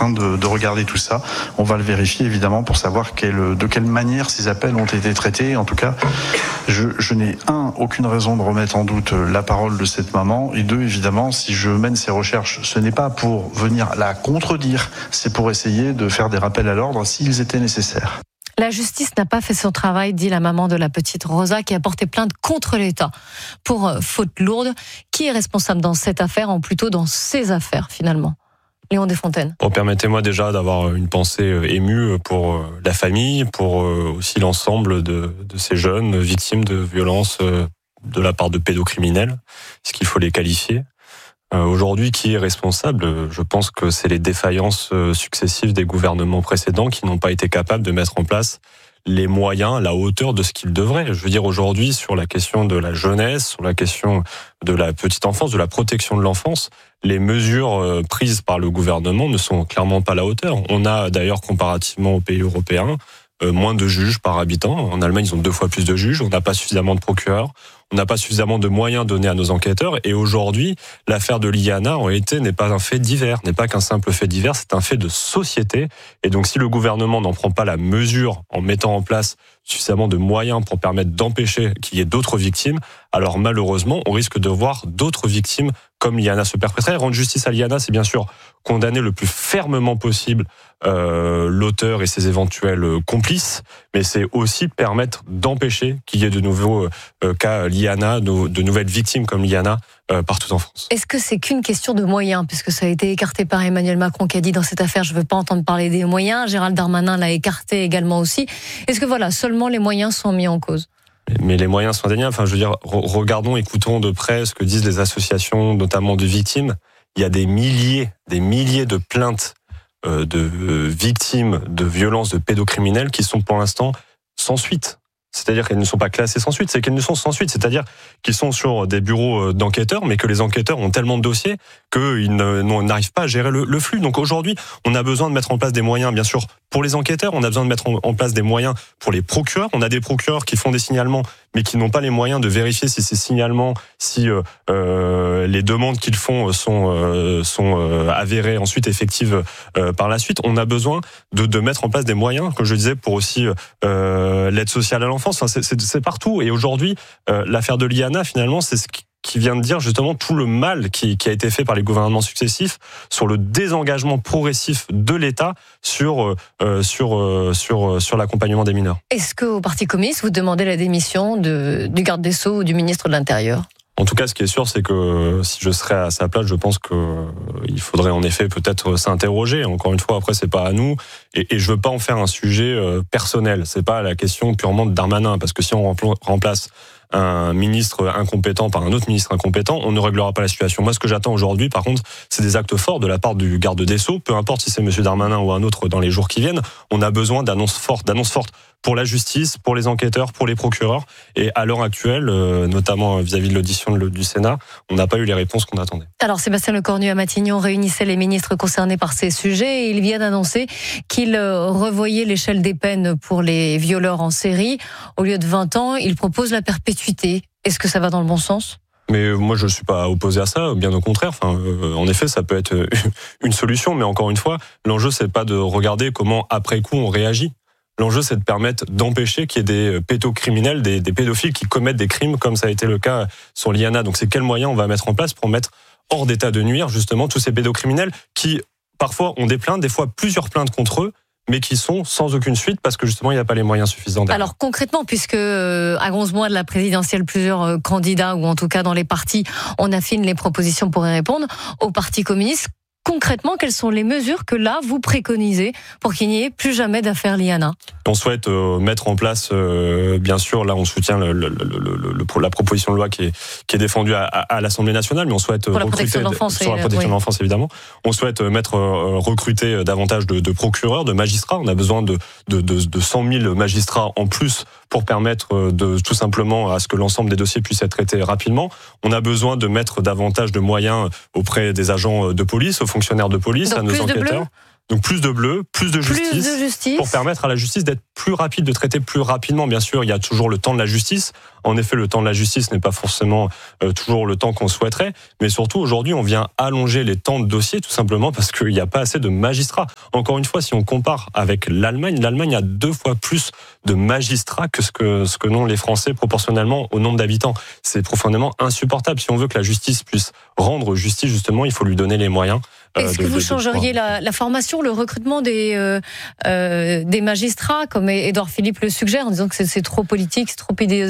train de regarder tout ça. On va le vérifier évidemment pour savoir de quelle manière ces appels ont été traités. En tout cas, je n'ai aucune raison de remettre en doute la parole de cette maman, et deux, évidemment, si je mène ces recherches, ce n'est pas pour venir la contredire, c'est pour essayer de faire des rappels à l'ordre s'ils étaient nécessaires. La justice n'a pas fait son travail, dit la maman de la petite Rosa, qui a porté plainte contre l'État pour faute lourde. Qui est responsable dans cette affaire, ou plutôt dans ces affaires finalement ? Léon Desfontaines. Permettez-moi déjà d'avoir une pensée émue pour la famille, pour aussi l'ensemble de ces jeunes victimes de violences de la part de pédocriminels, ce qu'il faut les qualifier. Aujourd'hui, qui est responsable ? Je pense que c'est les défaillances successives des gouvernements précédents qui n'ont pas été capables de mettre en place les moyens à la hauteur de ce qu'ils devraient. Je veux dire, aujourd'hui, sur la question de la jeunesse, sur la question de la petite enfance, de la protection de l'enfance, les mesures prises par le gouvernement ne sont clairement pas à la hauteur. On a d'ailleurs, comparativement aux pays européens, moins de juges par habitant. En Allemagne, ils ont 2 fois plus de juges. On n'a pas suffisamment de procureurs. On n'a pas suffisamment de moyens donnés à nos enquêteurs. Et aujourd'hui, l'affaire de Liana, en réalité, n'est pas un fait divers, n'est pas qu'un simple fait divers, c'est un fait de société. Et donc, si le gouvernement n'en prend pas la mesure en mettant en place suffisamment de moyens pour permettre d'empêcher qu'il y ait d'autres victimes, alors malheureusement, on risque de voir d'autres victimes comme Liana se perpétrer. Rendre justice à Liana, c'est bien sûr condamner le plus fermement possible l'auteur et ses éventuels complices, mais c'est aussi permettre d'empêcher qu'il y ait de nouveaux cas Liana, de nouvelles victimes comme Liana partout en France. Est-ce que c'est qu'une question de moyens, puisque ça a été écarté par Emmanuel Macron qui a dit dans cette affaire, je ne veux pas entendre parler des moyens. Gérald Darmanin l'a écarté également aussi. Est-ce que voilà, seulement les moyens sont mis en cause ? Mais les moyens sont indéniables. Enfin, je veux dire, regardons, écoutons de près ce que disent les associations, notamment de victimes. Il y a des milliers de plaintes de victimes de violences de pédocriminels qui sont pour l'instant sans suite. C'est-à-dire qu'elles ne sont pas classées sans suite, c'est qu'elles ne sont sans suite. C'est-à-dire qu'ils sont sur des bureaux d'enquêteurs, mais que les enquêteurs ont tellement de dossiers qu'ils n'arrivent pas à gérer le flux. Donc aujourd'hui, on a besoin de mettre en place des moyens, bien sûr, pour les enquêteurs. On a besoin de mettre en place des moyens pour les procureurs. On a des procureurs qui font des signalements, mais qui n'ont pas les moyens de vérifier si ces signalements, si les demandes qu'ils font sont avérées, ensuite effectives par la suite. On a besoin de mettre en place des moyens, comme je disais, pour aussi l'aide sociale à l'enfance. Enfin, c'est partout. Et aujourd'hui, l'affaire de Liana, finalement, c'est ce qui vient de dire justement tout le mal qui a été fait par les gouvernements successifs sur le désengagement progressif de l'État sur l'accompagnement des mineurs. Est-ce qu'au Parti communiste, vous demandez la démission du garde des Sceaux ou du ministre de l'Intérieur ? En tout cas, ce qui est sûr, c'est que si je serais à sa place, je pense qu'il faudrait en effet peut-être s'interroger. Encore une fois, après, c'est pas à nous. Et je veux pas en faire un sujet personnel. C'est pas la question purement de Darmanin. Parce que si on remplace un ministre incompétent par un autre ministre incompétent, on ne réglera pas la situation. Moi, ce que j'attends aujourd'hui, par contre, c'est des actes forts de la part du garde des Sceaux. Peu importe si c'est M. Darmanin ou un autre dans les jours qui viennent, on a besoin d'annonces fortes pour la justice, pour les enquêteurs, pour les procureurs. Et à l'heure actuelle, notamment vis-à-vis de l'audition du Sénat, on n'a pas eu les réponses qu'on attendait. Alors Sébastien Lecornu à Matignon réunissait les ministres concernés par ces sujets et il vient d'annoncer qu'il revoyait l'échelle des peines pour les violeurs en série. Au lieu de 20 ans, il propose la perpétuité. Est-ce que ça va dans le bon sens ? Mais moi, je ne suis pas opposé à ça, bien au contraire. Enfin, en effet, ça peut être une solution, mais encore une fois, l'enjeu, c'est pas de regarder comment, après coup, on réagit. L'enjeu, c'est de permettre d'empêcher qu'il y ait des pédocriminels, des pédophiles qui commettent des crimes, comme ça a été le cas sur Liana. Donc, c'est quels moyens on va mettre en place pour mettre hors d'état de nuire, justement, tous ces pédocriminels qui, parfois, ont des plaintes, des fois plusieurs plaintes contre eux, mais qui sont sans aucune suite parce que justement il n'y a pas les moyens suffisants derrière. Alors concrètement, puisque à 11 mois de la présidentielle, plusieurs candidats, ou en tout cas dans les partis, on affine les propositions pour y répondre, au Parti communiste, concrètement, quelles sont les mesures que là, vous préconisez pour qu'il n'y ait plus jamais d'affaire Liana ? On souhaite mettre en place, bien sûr, là on soutient la proposition de loi qui est défendue à l'Assemblée nationale, mais on souhaite pour la protection de l'enfance, sur la protection de l'enfance évidemment. On souhaite recruter davantage de procureurs, de magistrats. On a besoin de 100 000 magistrats en plus pour permettre de tout simplement à ce que l'ensemble des dossiers puissent être traités rapidement. On a besoin de mettre davantage de moyens auprès des agents de police, aux fonctionnaires de police, donc à nos enquêteurs. Donc plus de bleu, plus de justice, pour permettre à la justice d'être plus rapide, de traiter plus rapidement. Bien sûr, il y a toujours le temps de la justice. En effet, le temps de la justice n'est pas forcément toujours le temps qu'on souhaiterait, mais surtout aujourd'hui, on vient allonger les temps de dossier tout simplement parce qu'il n'y a pas assez de magistrats. Encore une fois, si on compare avec l'Allemagne a 2 fois plus de magistrats que ce que n'ont les Français proportionnellement au nombre d'habitants. C'est profondément insupportable. Si on veut que la justice puisse rendre justice, justement, il faut lui donner les moyens. Est-ce que vous changeriez la formation, le recrutement des magistrats, comme Édouard Philippe le suggère, en disant que c'est trop politique, c'est trop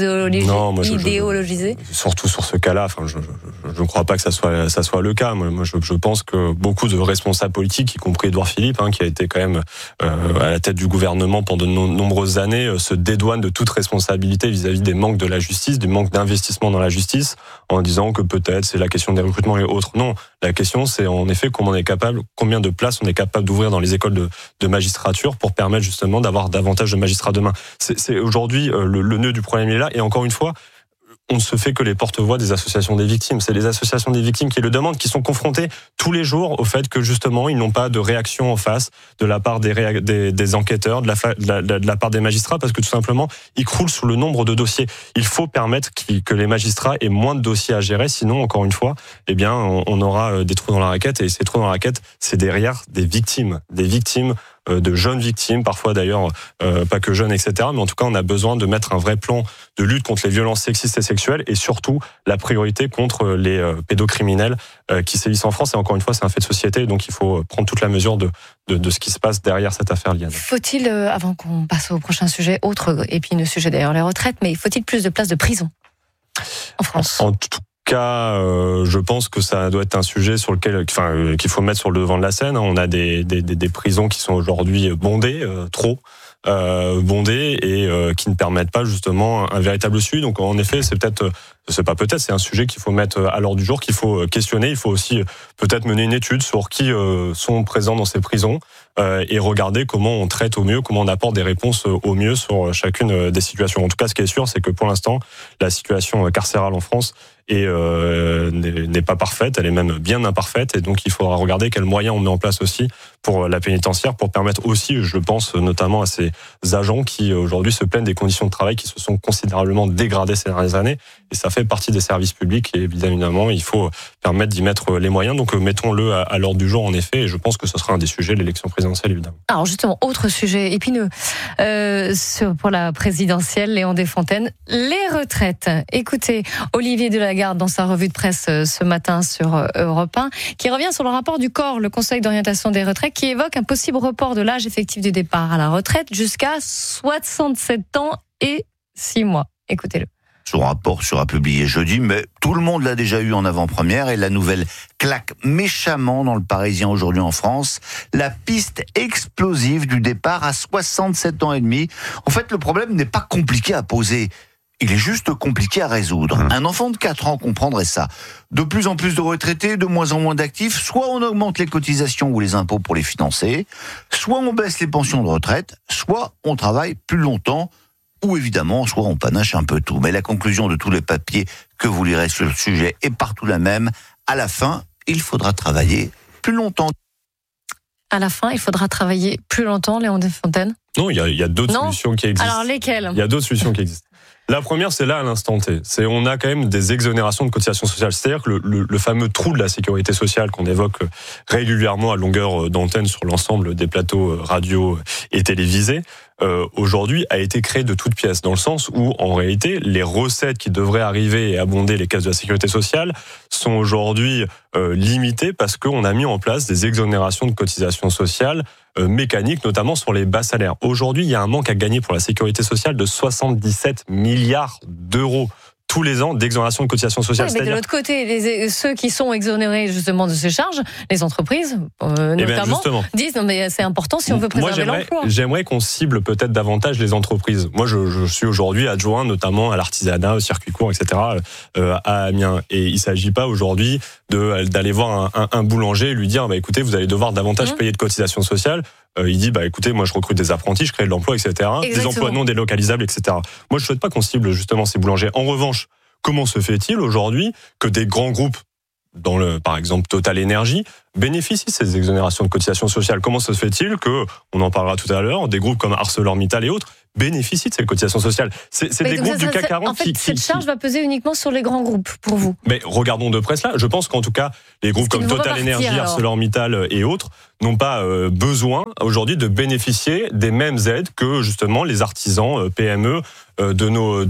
idéologisé? Surtout sur ce cas-là, je ne crois pas que ça soit le cas. Moi, je pense que beaucoup de responsables politiques, y compris Édouard Philippe, qui a été quand même à la tête du gouvernement pendant de nombreuses années, se dédouane de toute responsabilité vis-à-vis des manques de la justice, du manque d'investissement dans la justice, en disant que peut-être c'est la question des recrutements et autres. Non, la question c'est en effet combien de places on est capable d'ouvrir dans les écoles de magistrature pour permettre justement d'avoir davantage de magistrats demain. C'est aujourd'hui le nœud du problème est là, et encore une fois, on ne se fait que les porte-voix des associations des victimes. C'est les associations des victimes qui le demandent, qui sont confrontées tous les jours au fait que justement ils n'ont pas de réaction en face de la part des enquêteurs, de la part des magistrats, parce que tout simplement ils croulent sous le nombre de dossiers. Il faut permettre que les magistrats aient moins de dossiers à gérer, sinon encore une fois, on aura des trous dans la raquette, et ces trous dans la raquette, c'est derrière des victimes, de jeunes victimes, parfois d'ailleurs pas que jeunes, etc. Mais en tout cas, on a besoin de mettre un vrai plan de lutte contre les violences sexistes et sexuelles, et surtout la priorité contre les pédocriminels qui sévissent en France. Et encore une fois, c'est un fait de société, donc il faut prendre toute la mesure de ce qui se passe derrière cette affaire, Liane. Faut-il, avant qu'on passe au prochain sujet, autre épineux sujet d'ailleurs, les retraites, mais faut-il plus de places de prison en France? En tout cas, je pense que ça doit être un sujet sur lequel, qu'il faut mettre sur le devant de la scène. On a des prisons qui sont aujourd'hui bondées, bondées, et qui ne permettent pas justement un véritable suivi. Donc en effet, c'est un sujet qu'il faut mettre à l'ordre du jour, qu'il faut questionner. Il faut aussi peut-être mener une étude sur qui sont présents dans ces prisons, et regarder comment on traite au mieux, comment on apporte des réponses au mieux sur chacune des situations. En tout cas, ce qui est sûr, c'est que pour l'instant, la situation carcérale en France n'est pas parfaite, elle est même bien imparfaite, et donc il faudra regarder quels moyens on met en place aussi pour la pénitentiaire, pour permettre aussi, je pense notamment à ces agents qui aujourd'hui se plaignent des conditions de travail qui se sont considérablement dégradées ces dernières années, et ça fait partie des services publics, et évidemment il faut permettre d'y mettre les moyens. Donc mettons-le à l'ordre du jour en effet, et je pense que ce sera un des sujets de l'élection présidentielle, évidemment. Alors justement, autre sujet épineux pour la présidentielle, Léon Desfontaines, les retraites. Écoutez, Olivier Delagarde dans sa revue de presse ce matin sur Europe 1, qui revient sur le rapport du COR, le Conseil d'orientation des retraites, qui évoque un possible report de l'âge effectif du départ à la retraite jusqu'à 67 ans et 6 mois. Écoutez-le. Son rapport sera publié jeudi, mais tout le monde l'a déjà eu en avant-première, et la nouvelle claque méchamment dans le Parisien aujourd'hui en France. La piste explosive du départ à 67 ans et demi. En fait, le problème n'est pas compliqué à poser. Il est juste compliqué à résoudre. Un enfant de 4 ans comprendrait ça. De plus en plus de retraités, de moins en moins d'actifs, soit on augmente les cotisations ou les impôts pour les financer, soit on baisse les pensions de retraite, soit on travaille plus longtemps, ou évidemment, soit on panache un peu tout. Mais la conclusion de tous les papiers que vous lirez sur le sujet est partout la même. À la fin, il faudra travailler plus longtemps. À la fin, il faudra travailler plus longtemps, Léon Desfontaines? Non, il y a d'autres solutions qui existent. Alors lesquelles? Il y a d'autres solutions qui existent. La première, c'est là à l'instant T. On a quand même des exonérations de cotisations sociales. C'est-à-dire que le fameux trou de la sécurité sociale qu'on évoque régulièrement à longueur d'antenne sur l'ensemble des plateaux radio et télévisés, aujourd'hui a été créé de toutes pièces, dans le sens où en réalité les recettes qui devraient arriver et abonder les caisses de la sécurité sociale sont aujourd'hui limitées parce qu'on a mis en place des exonérations de cotisations sociales mécaniques, notamment sur les bas salaires. Aujourd'hui, il y a un manque à gagner pour la sécurité sociale de 77 milliards d'euros tous les ans d'exonération de cotisations sociales. Oui, mais de l'autre côté, ceux qui sont exonérés justement de ces charges, les entreprises notamment, disent non mais c'est important si on veut préserver l'emploi. J'aimerais qu'on cible peut-être davantage les entreprises. Moi, je suis aujourd'hui adjoint notamment à l'artisanat, au circuit court, etc. À Amiens. Et il ne s'agit pas aujourd'hui d'aller voir un boulanger et lui dire écoutez, vous allez devoir davantage payer de cotisations sociales. Il dit écoutez, moi je recrute des apprentis, je crée de l'emploi, etc. Exactement. Des emplois non délocalisables, etc. Moi je souhaite pas qu'on cible justement ces boulangers. En revanche, comment se fait-il aujourd'hui que des grands groupes, par exemple Total Énergie, bénéficient de ces exonérations de cotisations sociales? Comment se fait-il que, on en parlera tout à l'heure, des groupes comme ArcelorMittal et autres bénéficient de ces cotisations sociales. C'est des groupes du CAC 40 en fait, cette charge va peser uniquement sur les grands groupes, pour vous. Mais regardons de près cela. Je pense qu'en tout cas, les groupes comme Total Energy, ArcelorMittal et autres n'ont pas besoin aujourd'hui de bénéficier des mêmes aides que justement les artisans PME de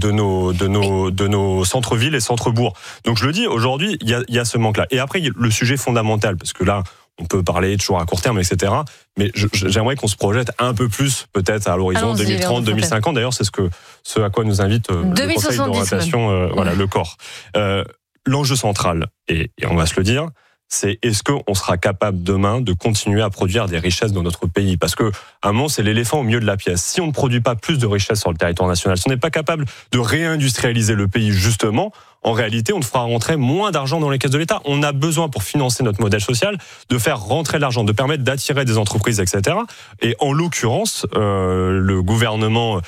nos centres-villes et centres-bourgs. Donc je le dis, aujourd'hui, il y a ce manque-là. Et après, le sujet fondamental, parce que là, on peut parler toujours à court terme, etc. Mais j'aimerais qu'on se projette un peu plus, peut-être à l'horizon 2030, 2050. D'ailleurs, c'est ce à quoi nous invite le Conseil d'orientation, le corps. L'enjeu central, et on va se le dire, c'est est-ce qu'on sera capable demain de continuer à produire des richesses dans notre pays ? Parce que, à un moment, c'est l'éléphant au milieu de la pièce. Si on ne produit pas plus de richesses sur le territoire national, si on n'est pas capable de réindustrialiser le pays, justement, en réalité, on ne fera rentrer moins d'argent dans les caisses de l'État. On a besoin, pour financer notre modèle social, de faire rentrer de l'argent, de permettre d'attirer des entreprises, etc. Et en l'occurrence, le gouvernement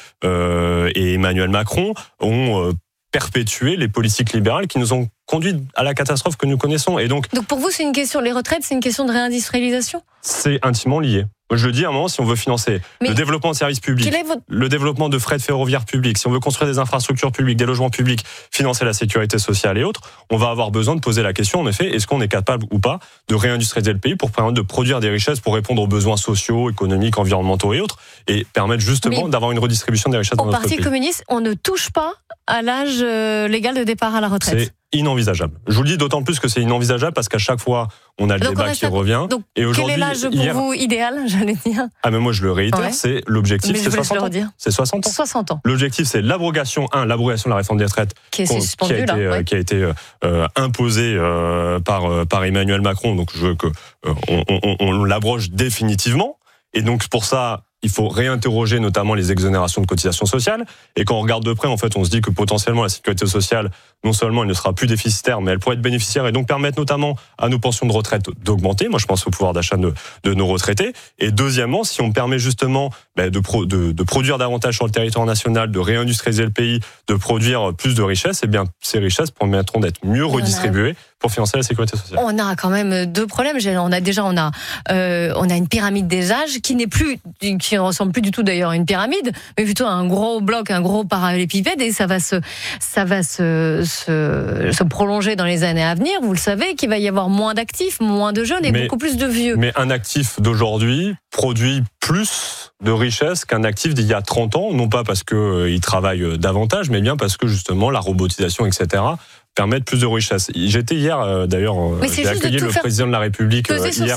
et Emmanuel Macron ont perpétué les politiques libérales qui nous ont conduit à la catastrophe que nous connaissons. Et donc pour vous, c'est une question, les retraites, c'est une question de réindustrialisation ? C'est intimement lié. Je le dis à un moment, si on veut financer le développement de services publics, le développement de frais de ferroviaire public, si on veut construire des infrastructures publiques, des logements publics, financer la sécurité sociale et autres, on va avoir besoin de poser la question, en effet, est-ce qu'on est capable ou pas de réindustrialiser le pays pour permettre de produire des richesses pour répondre aux besoins sociaux, économiques, environnementaux et autres, et permettre justement d'avoir une redistribution des richesses dans notre pays. Au Parti communiste, on ne touche pas à l'âge légal de départ à la retraite. C'est inenvisageable. Je vous le dis d'autant plus que c'est inenvisageable parce qu'à chaque fois, on a le débat qui revient. Donc, et quel est l'âge pour vous idéal, j'allais dire ? Ah, mais moi, je le réitère, c'est l'objectif, c'est 60 ans. C'est 60 ans. 60 ans. L'objectif, c'est l'abrogation de la réforme des retraites qui a été imposée par Emmanuel Macron. Donc, je veux qu'on l'abroge définitivement. Et donc, pour ça, il faut réinterroger notamment les exonérations de cotisations sociales. Et quand on regarde de près, en fait, on se dit que potentiellement la sécurité sociale, non seulement elle ne sera plus déficitaire, mais elle pourrait être bénéficiaire et donc permettre notamment à nos pensions de retraite d'augmenter. Moi, je pense au pouvoir d'achat de nos retraités. Et deuxièmement, si on permet justement de produire davantage sur le territoire national, de réindustrialiser le pays, de produire plus de richesses, eh bien, ces richesses permettront d'être mieux redistribuées pour financer la sécurité sociale. On a quand même deux problèmes. On a une pyramide des âges qui ne ressemble plus du tout d'ailleurs à une pyramide, mais plutôt à un gros bloc, un gros parallélépipède, et ça va se prolonger dans les années à venir. Vous le savez qu'il va y avoir moins d'actifs, moins de jeunes et beaucoup plus de vieux. Mais un actif d'aujourd'hui produit plus de richesses qu'un actif d'il y a 30 ans, non pas parce qu'il travaille davantage, mais bien parce que justement la robotisation, etc., permettre plus de richesses. J'étais hier, d'ailleurs, j'ai accueilli le président de la République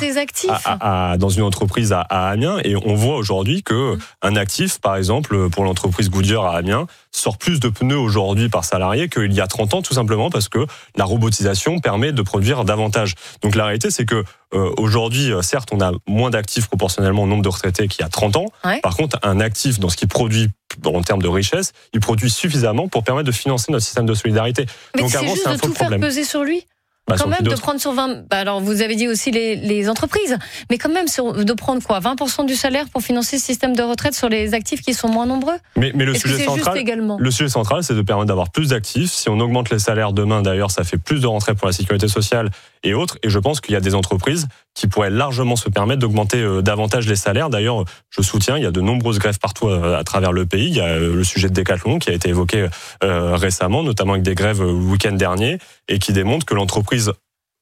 hier dans une entreprise à Amiens, et on voit aujourd'hui que un actif, par exemple, pour l'entreprise Goodyear à Amiens, sort plus de pneus aujourd'hui par salarié qu'il y a 30 ans, tout simplement parce que la robotisation permet de produire davantage. Donc la réalité, c'est que aujourd'hui, certes, on a moins d'actifs proportionnellement au nombre de retraités qu'il y a 30 ans. Ouais. Par contre, un actif, dans ce qu'il produit en termes de richesse, il produit suffisamment pour permettre de financer notre système de solidarité. Mais donc, c'est juste de tout faire peser sur lui. Quand même, de prendre sur 20... alors, vous avez dit aussi les entreprises, mais quand même, de prendre quoi, 20% du salaire pour financer ce système de retraite sur les actifs qui sont moins nombreux ? Mais le sujet central, c'est de permettre d'avoir plus d'actifs. Si on augmente les salaires demain, d'ailleurs, ça fait plus de rentrées pour la sécurité sociale et autres. Et je pense qu'il y a des entreprises qui pourraient largement se permettre d'augmenter davantage les salaires. D'ailleurs, je soutiens, il y a de nombreuses grèves partout à travers le pays. Il y a le sujet de Decathlon qui a été évoqué récemment, notamment avec des grèves le week-end dernier, et qui démontre que l'entreprise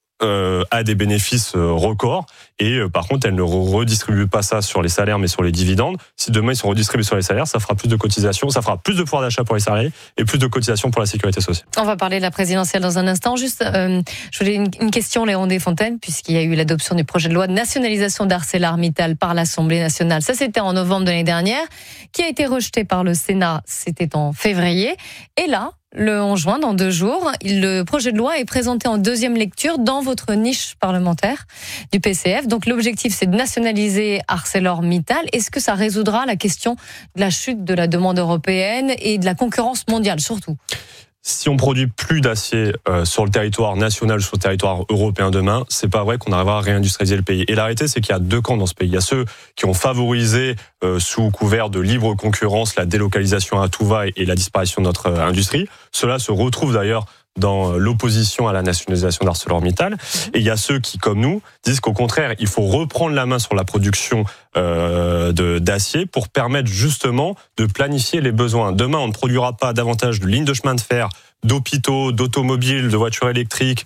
a des bénéfices records, et par contre elle ne redistribue pas ça sur les salaires mais sur les dividendes. Si demain ils sont redistribués sur les salaires, ça fera plus de cotisations, ça fera plus de pouvoir d'achat pour les salariés et plus de cotisations pour la sécurité sociale. On va parler de la présidentielle dans un instant. Juste, je voulais une question, Léon Desfontaines, puisqu'il y a eu l'adoption du projet de loi de nationalisation d'ArcelorMittal par l'Assemblée nationale. Ça, c'était en novembre de l'année dernière, qui a été rejeté par le Sénat, c'était en février. Et là, le 11 juin, dans 2 jours, le projet de loi est présenté en deuxième lecture dans votre niche parlementaire du PCF. Donc l'objectif, c'est de nationaliser ArcelorMittal. Est-ce que ça résoudra la question de la chute de la demande européenne et de la concurrence mondiale, surtout ? Si on produit plus d'acier sur le territoire national ou sur le territoire européen demain, c'est pas vrai qu'on arrivera à réindustrialiser le pays. Et la réalité, c'est qu'il y a 2 camps dans ce pays. Il y a ceux qui ont favorisé sous couvert de libre concurrence la délocalisation à tout va et la disparition de notre industrie. Cela se retrouve d'ailleurs dans l'opposition à la nationalisation d'ArcelorMittal. Et il y a ceux qui, comme nous, disent qu'au contraire, il faut reprendre la main sur la production d'acier pour permettre justement de planifier les besoins. Demain, on ne produira pas davantage de lignes de chemin de fer, d'hôpitaux, d'automobiles, de voitures électriques,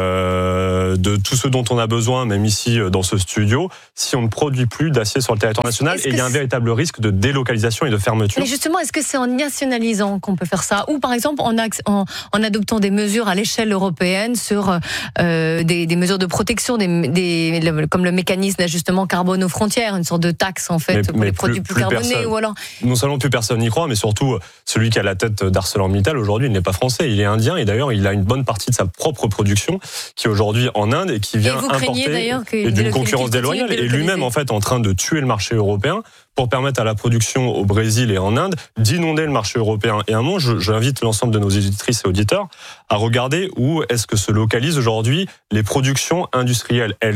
de tout ce dont on a besoin, même ici dans ce studio, si on ne produit plus d'acier sur le territoire national. Et il y a un véritable risque de délocalisation et de fermeture. Mais justement, est-ce que c'est en nationalisant qu'on peut faire ça, ou par exemple en adoptant des mesures à l'échelle européenne sur des mesures de protection, comme le mécanisme d'ajustement carbone aux frontières, une sorte de taxe en fait pour les produits plus carbonés, ou alors... Non seulement plus personne n'y croit, mais surtout celui qui a la tête d'ArcelorMittal aujourd'hui, il n'est pas français. Il est indien et d'ailleurs il a une bonne partie de sa propre production qui est aujourd'hui en Inde et qui vient importer et d'une concurrence déloyale. Et lui-même en fait en train de tuer le marché européen pour permettre à la production au Brésil et en Inde d'inonder le marché européen. Et à un moment, j'invite l'ensemble de nos auditrices et auditeurs à regarder où est-ce que se localisent aujourd'hui les productions industrielles. Elles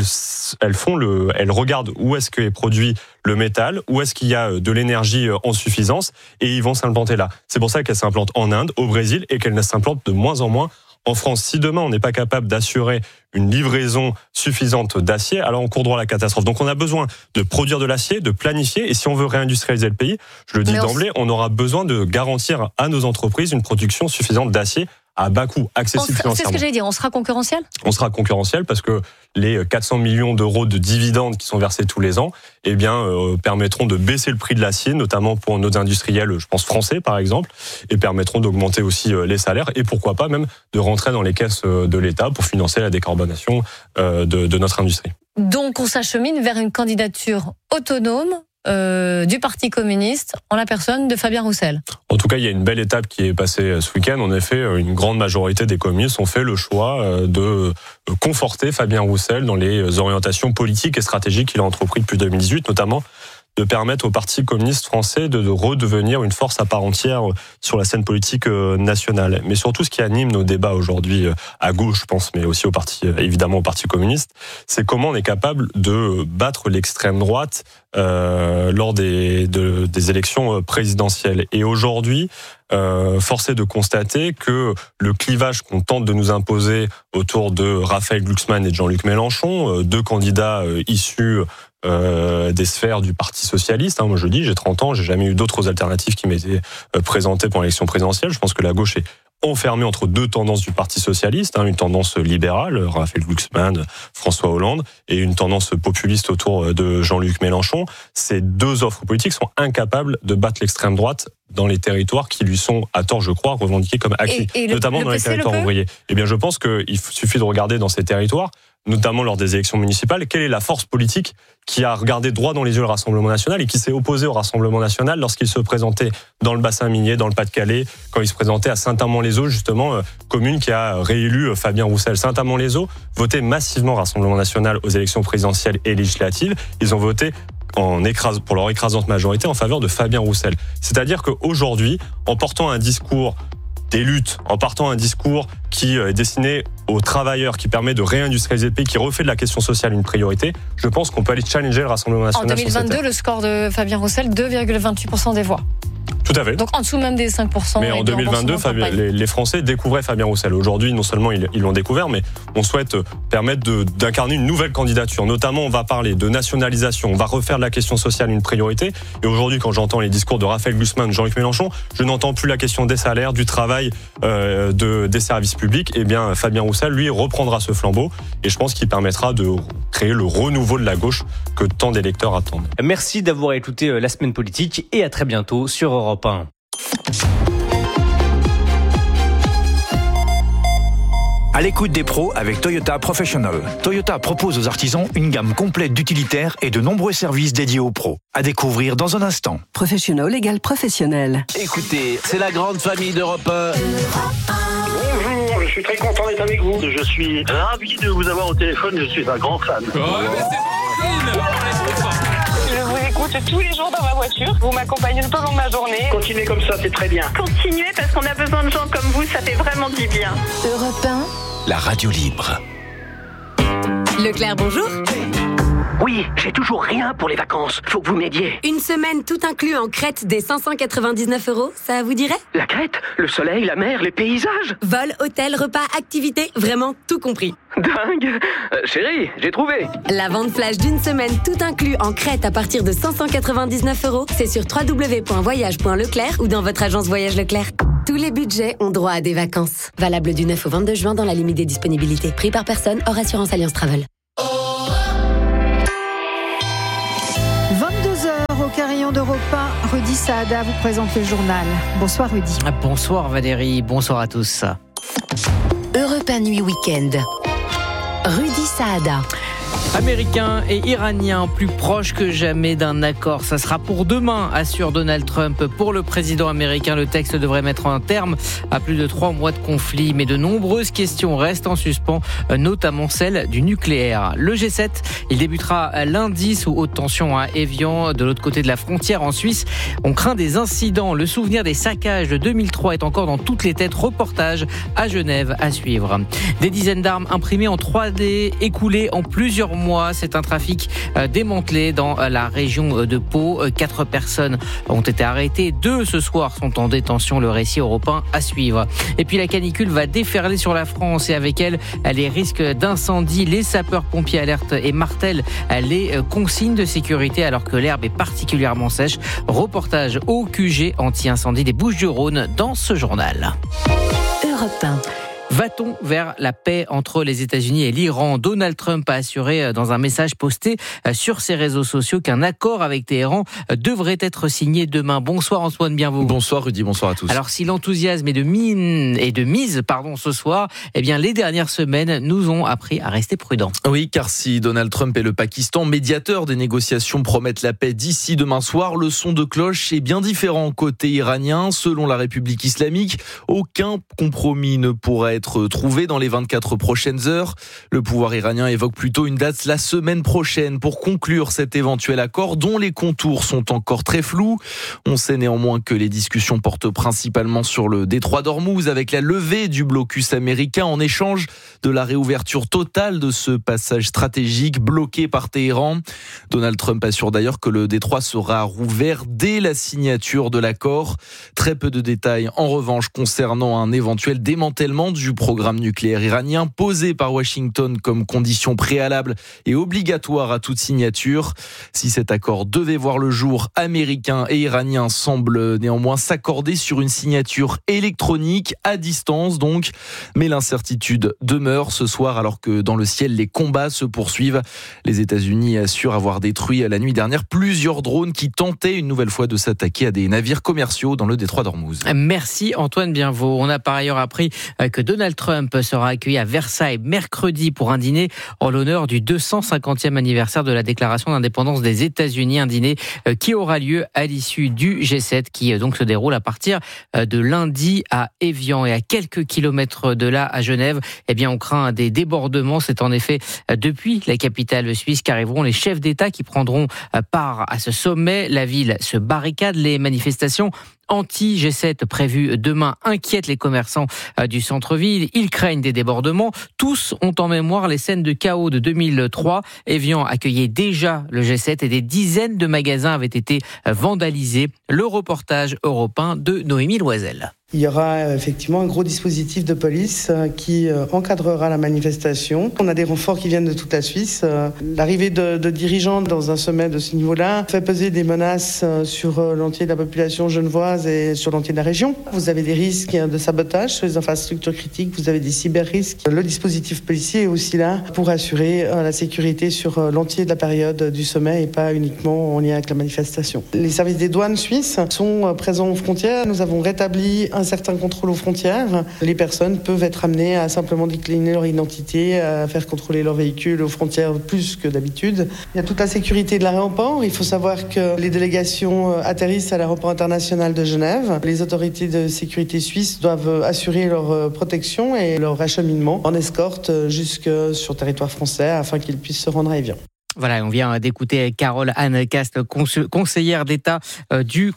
regardent où est-ce qu'est produit le métal, où est-ce qu'il y a de l'énergie en suffisance, et ils vont s'implanter là. C'est pour ça qu'elles s'implantent en Inde, au Brésil, et qu'elles s'implantent de moins en moins en France. Si demain on n'est pas capable d'assurer une livraison suffisante d'acier, alors on court droit à la catastrophe. Donc on a besoin de produire de l'acier, de planifier, et si on veut réindustrialiser le pays, je le dis d'emblée, on aura besoin de garantir à nos entreprises une production suffisante d'acier à bas coût, accessible financièrement. C'est ce que j'allais dire, on sera concurrentiel ? On sera concurrentiel parce que les 400 millions d'euros de dividendes qui sont versés tous les ans, permettront de baisser le prix de l'acier, notamment pour nos industriels, je pense français par exemple, et permettront d'augmenter aussi les salaires et pourquoi pas même de rentrer dans les caisses de l'État pour financer la décarbonation de notre industrie. Donc on s'achemine vers une candidature autonome du Parti communiste en la personne de Fabien Roussel. En tout cas, il y a une belle étape qui est passée ce week-end. En effet, une grande majorité des communistes ont fait le choix de conforter Fabien Roussel dans les orientations politiques et stratégiques qu'il a entrepris depuis 2018, notamment de permettre au Parti communiste français de redevenir une force à part entière sur la scène politique nationale. Mais surtout, ce qui anime nos débats aujourd'hui à gauche, je pense, mais aussi évidemment au Parti communiste, c'est comment on est capable de battre l'extrême droite lors des élections présidentielles. Et aujourd'hui, force est de constater que le clivage qu'on tente de nous imposer autour de Raphaël Glucksmann et de Jean-Luc Mélenchon, deux candidats issus des sphères du Parti socialiste. Moi je dis, j'ai 30 ans, j'ai jamais eu d'autres alternatives qui m'étaient présentées pour l'élection présidentielle. Je pense que la gauche est enfermée entre deux tendances du Parti socialiste, une tendance libérale, Raphaël Glucksmann, François Hollande, et une tendance populiste autour de Jean-Luc Mélenchon. Ces deux offres politiques sont incapables de battre l'extrême droite dans les territoires qui lui sont, à tort je crois, revendiqués comme acquis, notamment dans les territoires ouvriers. Eh bien je pense qu'il suffit de regarder dans ces territoires, notamment lors des élections municipales, quelle est la force politique qui a regardé droit dans les yeux le Rassemblement national et qui s'est opposé au Rassemblement national lorsqu'il se présentait dans le bassin minier, dans le Pas-de-Calais, quand il se présentait à Saint-Amand-les-Eaux, justement, commune qui a réélu Fabien Roussel. Saint-Amand-les-Eaux votait massivement Rassemblement national aux élections présidentielles et législatives. Ils ont voté pour leur écrasante majorité en faveur de Fabien Roussel. C'est-à-dire qu'aujourd'hui, en portant un discours des luttes, en partant un discours qui est destiné aux travailleurs, qui permet de réindustrialiser le pays, qui refait de la question sociale une priorité, je pense qu'on peut aller challenger le Rassemblement national. En 2022, le score de Fabien Roussel, 2,28% des voix. Tout à fait. Donc en dessous même des 5%. Mais en 2022, les Français découvraient Fabien Roussel. Aujourd'hui, non seulement ils l'ont découvert, mais on souhaite permettre d'incarner une nouvelle candidature. Notamment, on va parler de nationalisation, on va refaire de la question sociale une priorité. Et aujourd'hui, quand j'entends les discours de Raphaël Glucksmann, Jean-Luc Mélenchon, je n'entends plus la question des salaires, du travail, des services publics. Eh bien, Fabien Roussel, lui, reprendra ce flambeau. Et je pense qu'il permettra de créer le renouveau de la gauche que tant d'électeurs attendent. Merci d'avoir écouté La Semaine Politique et à très bientôt sur Europe 1. À l'écoute des pros avec Toyota Professional. Toyota propose aux artisans une gamme complète d'utilitaires et de nombreux services dédiés aux pros. À découvrir dans un instant. Professional égale professionnel. Écoutez, c'est la grande famille d'Europe 1. Bonjour, je suis très content d'être avec vous. Je suis ravi de vous avoir au téléphone, je suis un grand fan. Je vous écoute tous les jours dans ma voiture. Vous m'accompagnez tout au long de ma journée. Continuez comme ça, c'est très bien. Continuez parce qu'on a besoin de gens comme vous, ça fait vraiment du bien. Europe 1. La radio libre. Leclerc, bonjour. Oui, j'ai toujours rien pour les vacances. Faut que vous m'aidiez. Une semaine tout inclus en Crète dès 599 €, ça vous dirait ? La Crète, le soleil, la mer, les paysages. Vol, hôtel, repas, activités, vraiment tout compris. Dingue. Chérie, j'ai trouvé. La vente flash d'une semaine tout inclus en Crète à partir de 599 €, c'est sur www.voyage.leclerc ou dans votre agence Voyage Leclerc. Tous les budgets ont droit à des vacances. Valable du 9 au 22 juin dans la limite des disponibilités. Prix par personne, hors assurance Alliance Travel. 22h au Carillon d'Europe 1, Rudy Saada vous présente le journal. Bonsoir Rudy. Bonsoir Valérie, bonsoir à tous. Europe 1 Nuit Week-end. Rudy Saada. Américains et Iraniens plus proches que jamais d'un accord. Ça sera pour demain, assure Donald Trump. Pour le président américain, le texte devrait mettre un terme à plus de 3 mois de conflit. Mais de nombreuses questions restent en suspens, notamment celle du nucléaire. Le G7, il débutera lundi sous haute tension à Évian, de l'autre côté de la frontière en Suisse. On craint des incidents. Le souvenir des saccages de 2003 est encore dans toutes les têtes. Reportage à Genève à suivre. Des dizaines d'armes imprimées en 3D, écoulées en plusieurs mois. C'est un trafic démantelé dans la région de Pau. 4 personnes ont été arrêtées. 2 ce soir sont en détention. Le récit européen à suivre. Et puis la canicule va déferler sur la France et avec elle les risques d'incendie. Les sapeurs-pompiers alertent et martèlent les consignes de sécurité alors que l'herbe est particulièrement sèche. Reportage au QG anti-incendie des Bouches-du-Rhône dans ce journal. Europe 1. Va-t-on vers la paix entre les États-Unis et l'Iran ? Donald Trump a assuré dans un message posté sur ses réseaux sociaux qu'un accord avec Téhéran devrait être signé demain. Bonsoir Antoine Bienvaux. Bonsoir Rudy, bonsoir à tous. Alors si l'enthousiasme est de mise ce soir, eh bien les dernières semaines nous ont appris à rester prudents. Oui, car si Donald Trump et le Pakistan, médiateurs des négociations, promettent la paix d'ici demain soir, le son de cloche est bien différent côté iranien. Selon la République islamique, aucun compromis ne pourrait être trouvé dans les 24 prochaines heures. Le pouvoir iranien évoque plutôt une date la semaine prochaine pour conclure cet éventuel accord dont les contours sont encore très flous. On sait néanmoins que les discussions portent principalement sur le détroit d'Ormuz avec la levée du blocus américain en échange de la réouverture totale de ce passage stratégique bloqué par Téhéran. Donald Trump assure d'ailleurs que le détroit sera rouvert dès la signature de l'accord. Très peu de détails en revanche concernant un éventuel démantèlement du programme nucléaire iranien posé par Washington comme condition préalable et obligatoire à toute signature. Si cet accord devait voir le jour, Américains et Iraniens semblent néanmoins s'accorder sur une signature électronique à distance donc. Mais l'incertitude demeure ce soir alors que dans le ciel les combats se poursuivent. Les États-Unis assurent avoir détruit la nuit dernière plusieurs drones qui tentaient une nouvelle fois de s'attaquer à des navires commerciaux dans le détroit d'Ormuz. Merci Antoine Bienvaux. On a par ailleurs appris que Donald Trump sera accueilli à Versailles mercredi pour un dîner en l'honneur du 250e anniversaire de la déclaration d'indépendance des États-Unis. Un dîner qui aura lieu à l'issue du G7 qui donc se déroule à partir de lundi à Évian et à quelques kilomètres de là à Genève. Eh bien, on craint des débordements. C'est en effet depuis la capitale suisse qu'arriveront les chefs d'État qui prendront part à ce sommet. La ville se barricade. Les manifestations anti-G7 prévues demain inquiètent les commerçants du centre-ville. Ils craignent des débordements. Tous ont en mémoire les scènes de chaos de 2003. Évian accueillait déjà le G7 et des dizaines de magasins avaient été vandalisés. Le reportage européen de Noémie Loisel. Il y aura effectivement un gros dispositif de police qui encadrera la manifestation. On a des renforts qui viennent de toute la Suisse. L'arrivée de dirigeants dans un sommet de ce niveau-là fait peser des menaces sur l'entier de la population genevoise et sur l'entier de la région. Vous avez des risques de sabotage sur les infrastructures critiques, vous avez des cyber-risques. Le dispositif policier est aussi là pour assurer la sécurité sur l'entier de la période du sommet et pas uniquement en lien avec la manifestation. Les services des douanes suisses sont présents aux frontières. Nous avons rétabli un certain contrôle aux frontières. Les personnes peuvent être amenées à simplement décliner leur identité, à faire contrôler leur véhicule aux frontières plus que d'habitude. Il y a toute la sécurité de l'aéroport. Il faut savoir que les délégations atterrissent à l'aéroport international de Genève. Les autorités de sécurité suisses doivent assurer leur protection et leur acheminement en escorte jusque sur le territoire français afin qu'ils puissent se rendre à Évian. Voilà, on vient d'écouter Carole Anne Cast, conseillère d'État du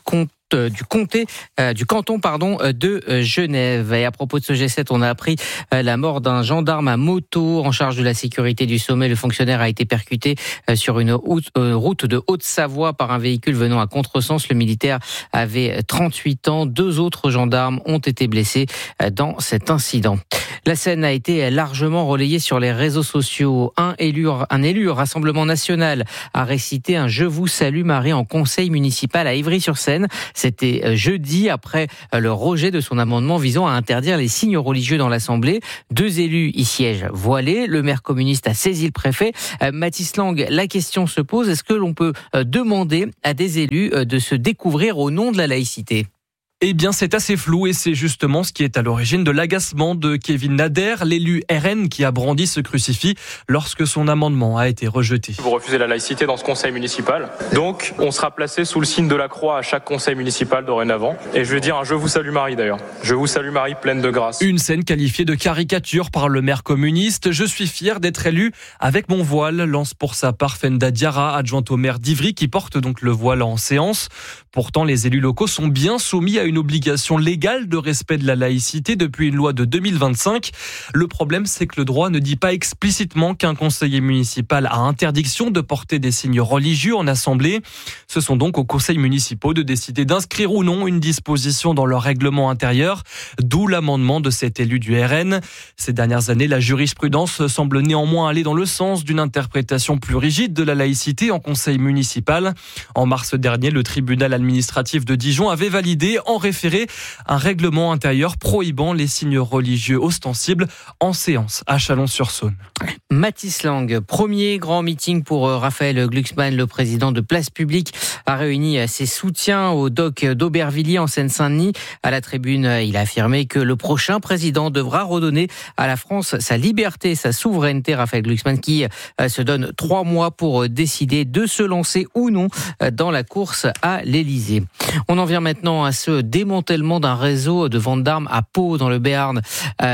canton de Genève. Et à propos de ce G7, on a appris la mort d'un gendarme à moto en charge de la sécurité du sommet. Le fonctionnaire a été percuté sur une route de Haute-Savoie par un véhicule venant à contresens. Le militaire avait 38 ans. 2 autres gendarmes ont été blessés dans cet incident. La scène a été largement relayée sur les réseaux sociaux. Un élu Rassemblement National a récité un « Je vous salue Marie » en conseil municipal à Ivry-sur-Seine. C'était jeudi après le rejet de son amendement visant à interdire les signes religieux dans l'Assemblée. 2 élus y siègent voilés. Le maire communiste a saisi le préfet. Mathis Lang, la question se pose, est-ce que l'on peut demander à des élus de se découvrir au nom de la laïcité ? Eh bien, c'est assez flou et c'est justement ce qui est à l'origine de l'agacement de Kevin Nader, l'élu RN qui a brandi ce crucifix lorsque son amendement a été rejeté. Vous refusez la laïcité dans ce conseil municipal, donc on sera placé sous le signe de la croix à chaque conseil municipal dorénavant. Et je vais dire un « Je vous salue Marie » d'ailleurs. « Je vous salue Marie, pleine de grâce ». Une scène qualifiée de caricature par le maire communiste. « Je suis fier d'être élu avec mon voile », lance pour sa part Fenda Diarra, adjointe au maire d'Ivry, qui porte donc le voile en séance. Pourtant, les élus locaux sont bien soumis à une obligation légale de respect de la laïcité depuis une loi de 2025. Le problème, c'est que le droit ne dit pas explicitement qu'un conseiller municipal a interdiction de porter des signes religieux en assemblée. Ce sont donc aux conseils municipaux de décider d'inscrire ou non une disposition dans leur règlement intérieur, d'où l'amendement de cet élu du RN. Ces dernières années, la jurisprudence semble néanmoins aller dans le sens d'une interprétation plus rigide de la laïcité en conseil municipal. En mars dernier, le tribunal administratif de Dijon avait validé en référé un règlement intérieur prohibant les signes religieux ostensibles en séance à Chalon-sur-Saône. Mathis Lang, premier grand meeting pour Raphaël Glucksmann, le président de Place Publique, a réuni ses soutiens au dock d'Aubervilliers en Seine-Saint-Denis. À la tribune, il a affirmé que le prochain président devra redonner à la France sa liberté, sa souveraineté. Raphaël Glucksmann qui se donne 3 mois pour décider de se lancer ou non dans la course à l'Élysée. On en vient maintenant à ce démantèlement d'un réseau de vente d'armes à Pau dans le Béarn.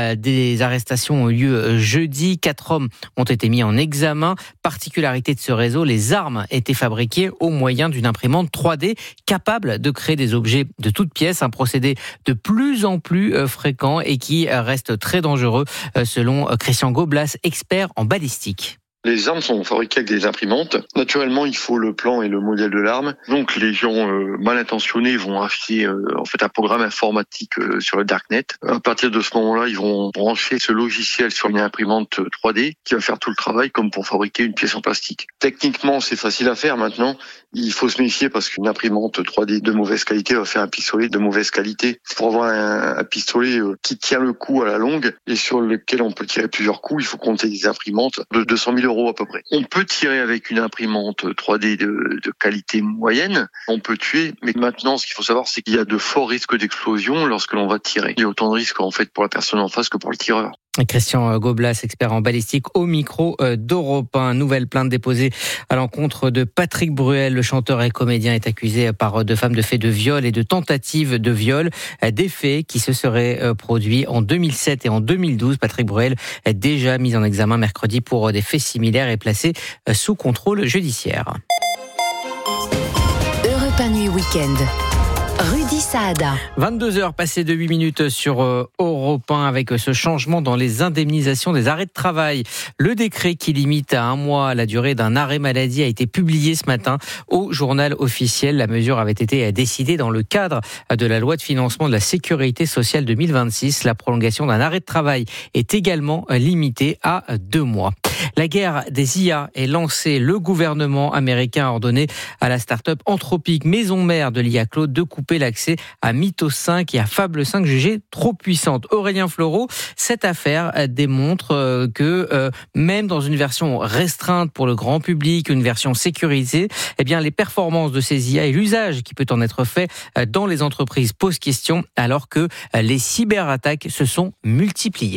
Des arrestations ont eu lieu jeudi. 4 hommes ont été mis en examen. Particularité de ce réseau, les armes étaient fabriquées au moyen d'une imprimante 3D capable de créer des objets de toutes pièces. Un procédé de plus en plus fréquent et qui reste très dangereux selon Christian Goblas, expert en balistique. Les armes sont fabriquées avec des imprimantes. Naturellement, il faut le plan et le modèle de l'arme. Donc, les gens mal intentionnés vont acheter un programme informatique sur le darknet. À partir de ce moment-là, ils vont brancher ce logiciel sur une imprimante 3D qui va faire tout le travail comme pour fabriquer une pièce en plastique. Techniquement, c'est facile à faire maintenant. Il faut se méfier parce qu'une imprimante 3D de mauvaise qualité va faire un pistolet de mauvaise qualité. Pour avoir un pistolet qui tient le coup à la longue et sur lequel on peut tirer plusieurs coups, il faut compter des imprimantes de 200 000 € à peu près. On peut tirer avec une imprimante 3D de qualité moyenne, on peut tuer, mais maintenant ce qu'il faut savoir c'est qu'il y a de forts risques d'explosion lorsque l'on va tirer. Il y a autant de risques en fait pour la personne en face que pour le tireur. Christian Goblas, expert en balistique, au micro d'Europe 1. Nouvelle plainte déposée à l'encontre de Patrick Bruel. Le chanteur et comédien est accusé par 2 femmes de faits de viol et de tentatives de viol. Des faits qui se seraient produits en 2007 et en 2012. Patrick Bruel est déjà mis en examen mercredi pour des faits similaires et placé sous contrôle judiciaire. Europe 1 Nuit Week-end. Rudy Saada. 22h passées de 8 minutes sur Europe 1 avec ce changement dans les indemnisations des arrêts de travail. Le décret qui limite à 1 mois la durée d'un arrêt maladie a été publié ce matin au journal officiel. La mesure avait été décidée dans le cadre de la loi de financement de la sécurité sociale 2026. La prolongation d'un arrêt de travail est également limitée à 2 mois. La guerre des IA est lancée. Le gouvernement américain a ordonné à la start-up Anthropic, maison mère de l'IA Claude, de couper l'accès à Mythos 5 et à Fable 5 jugées trop puissantes. Aurélien Fleureau, cette affaire démontre que même dans une version restreinte pour le grand public, une version sécurisée, eh bien les performances de ces IA et l'usage qui peut en être fait dans les entreprises posent question alors que les cyberattaques se sont multipliées.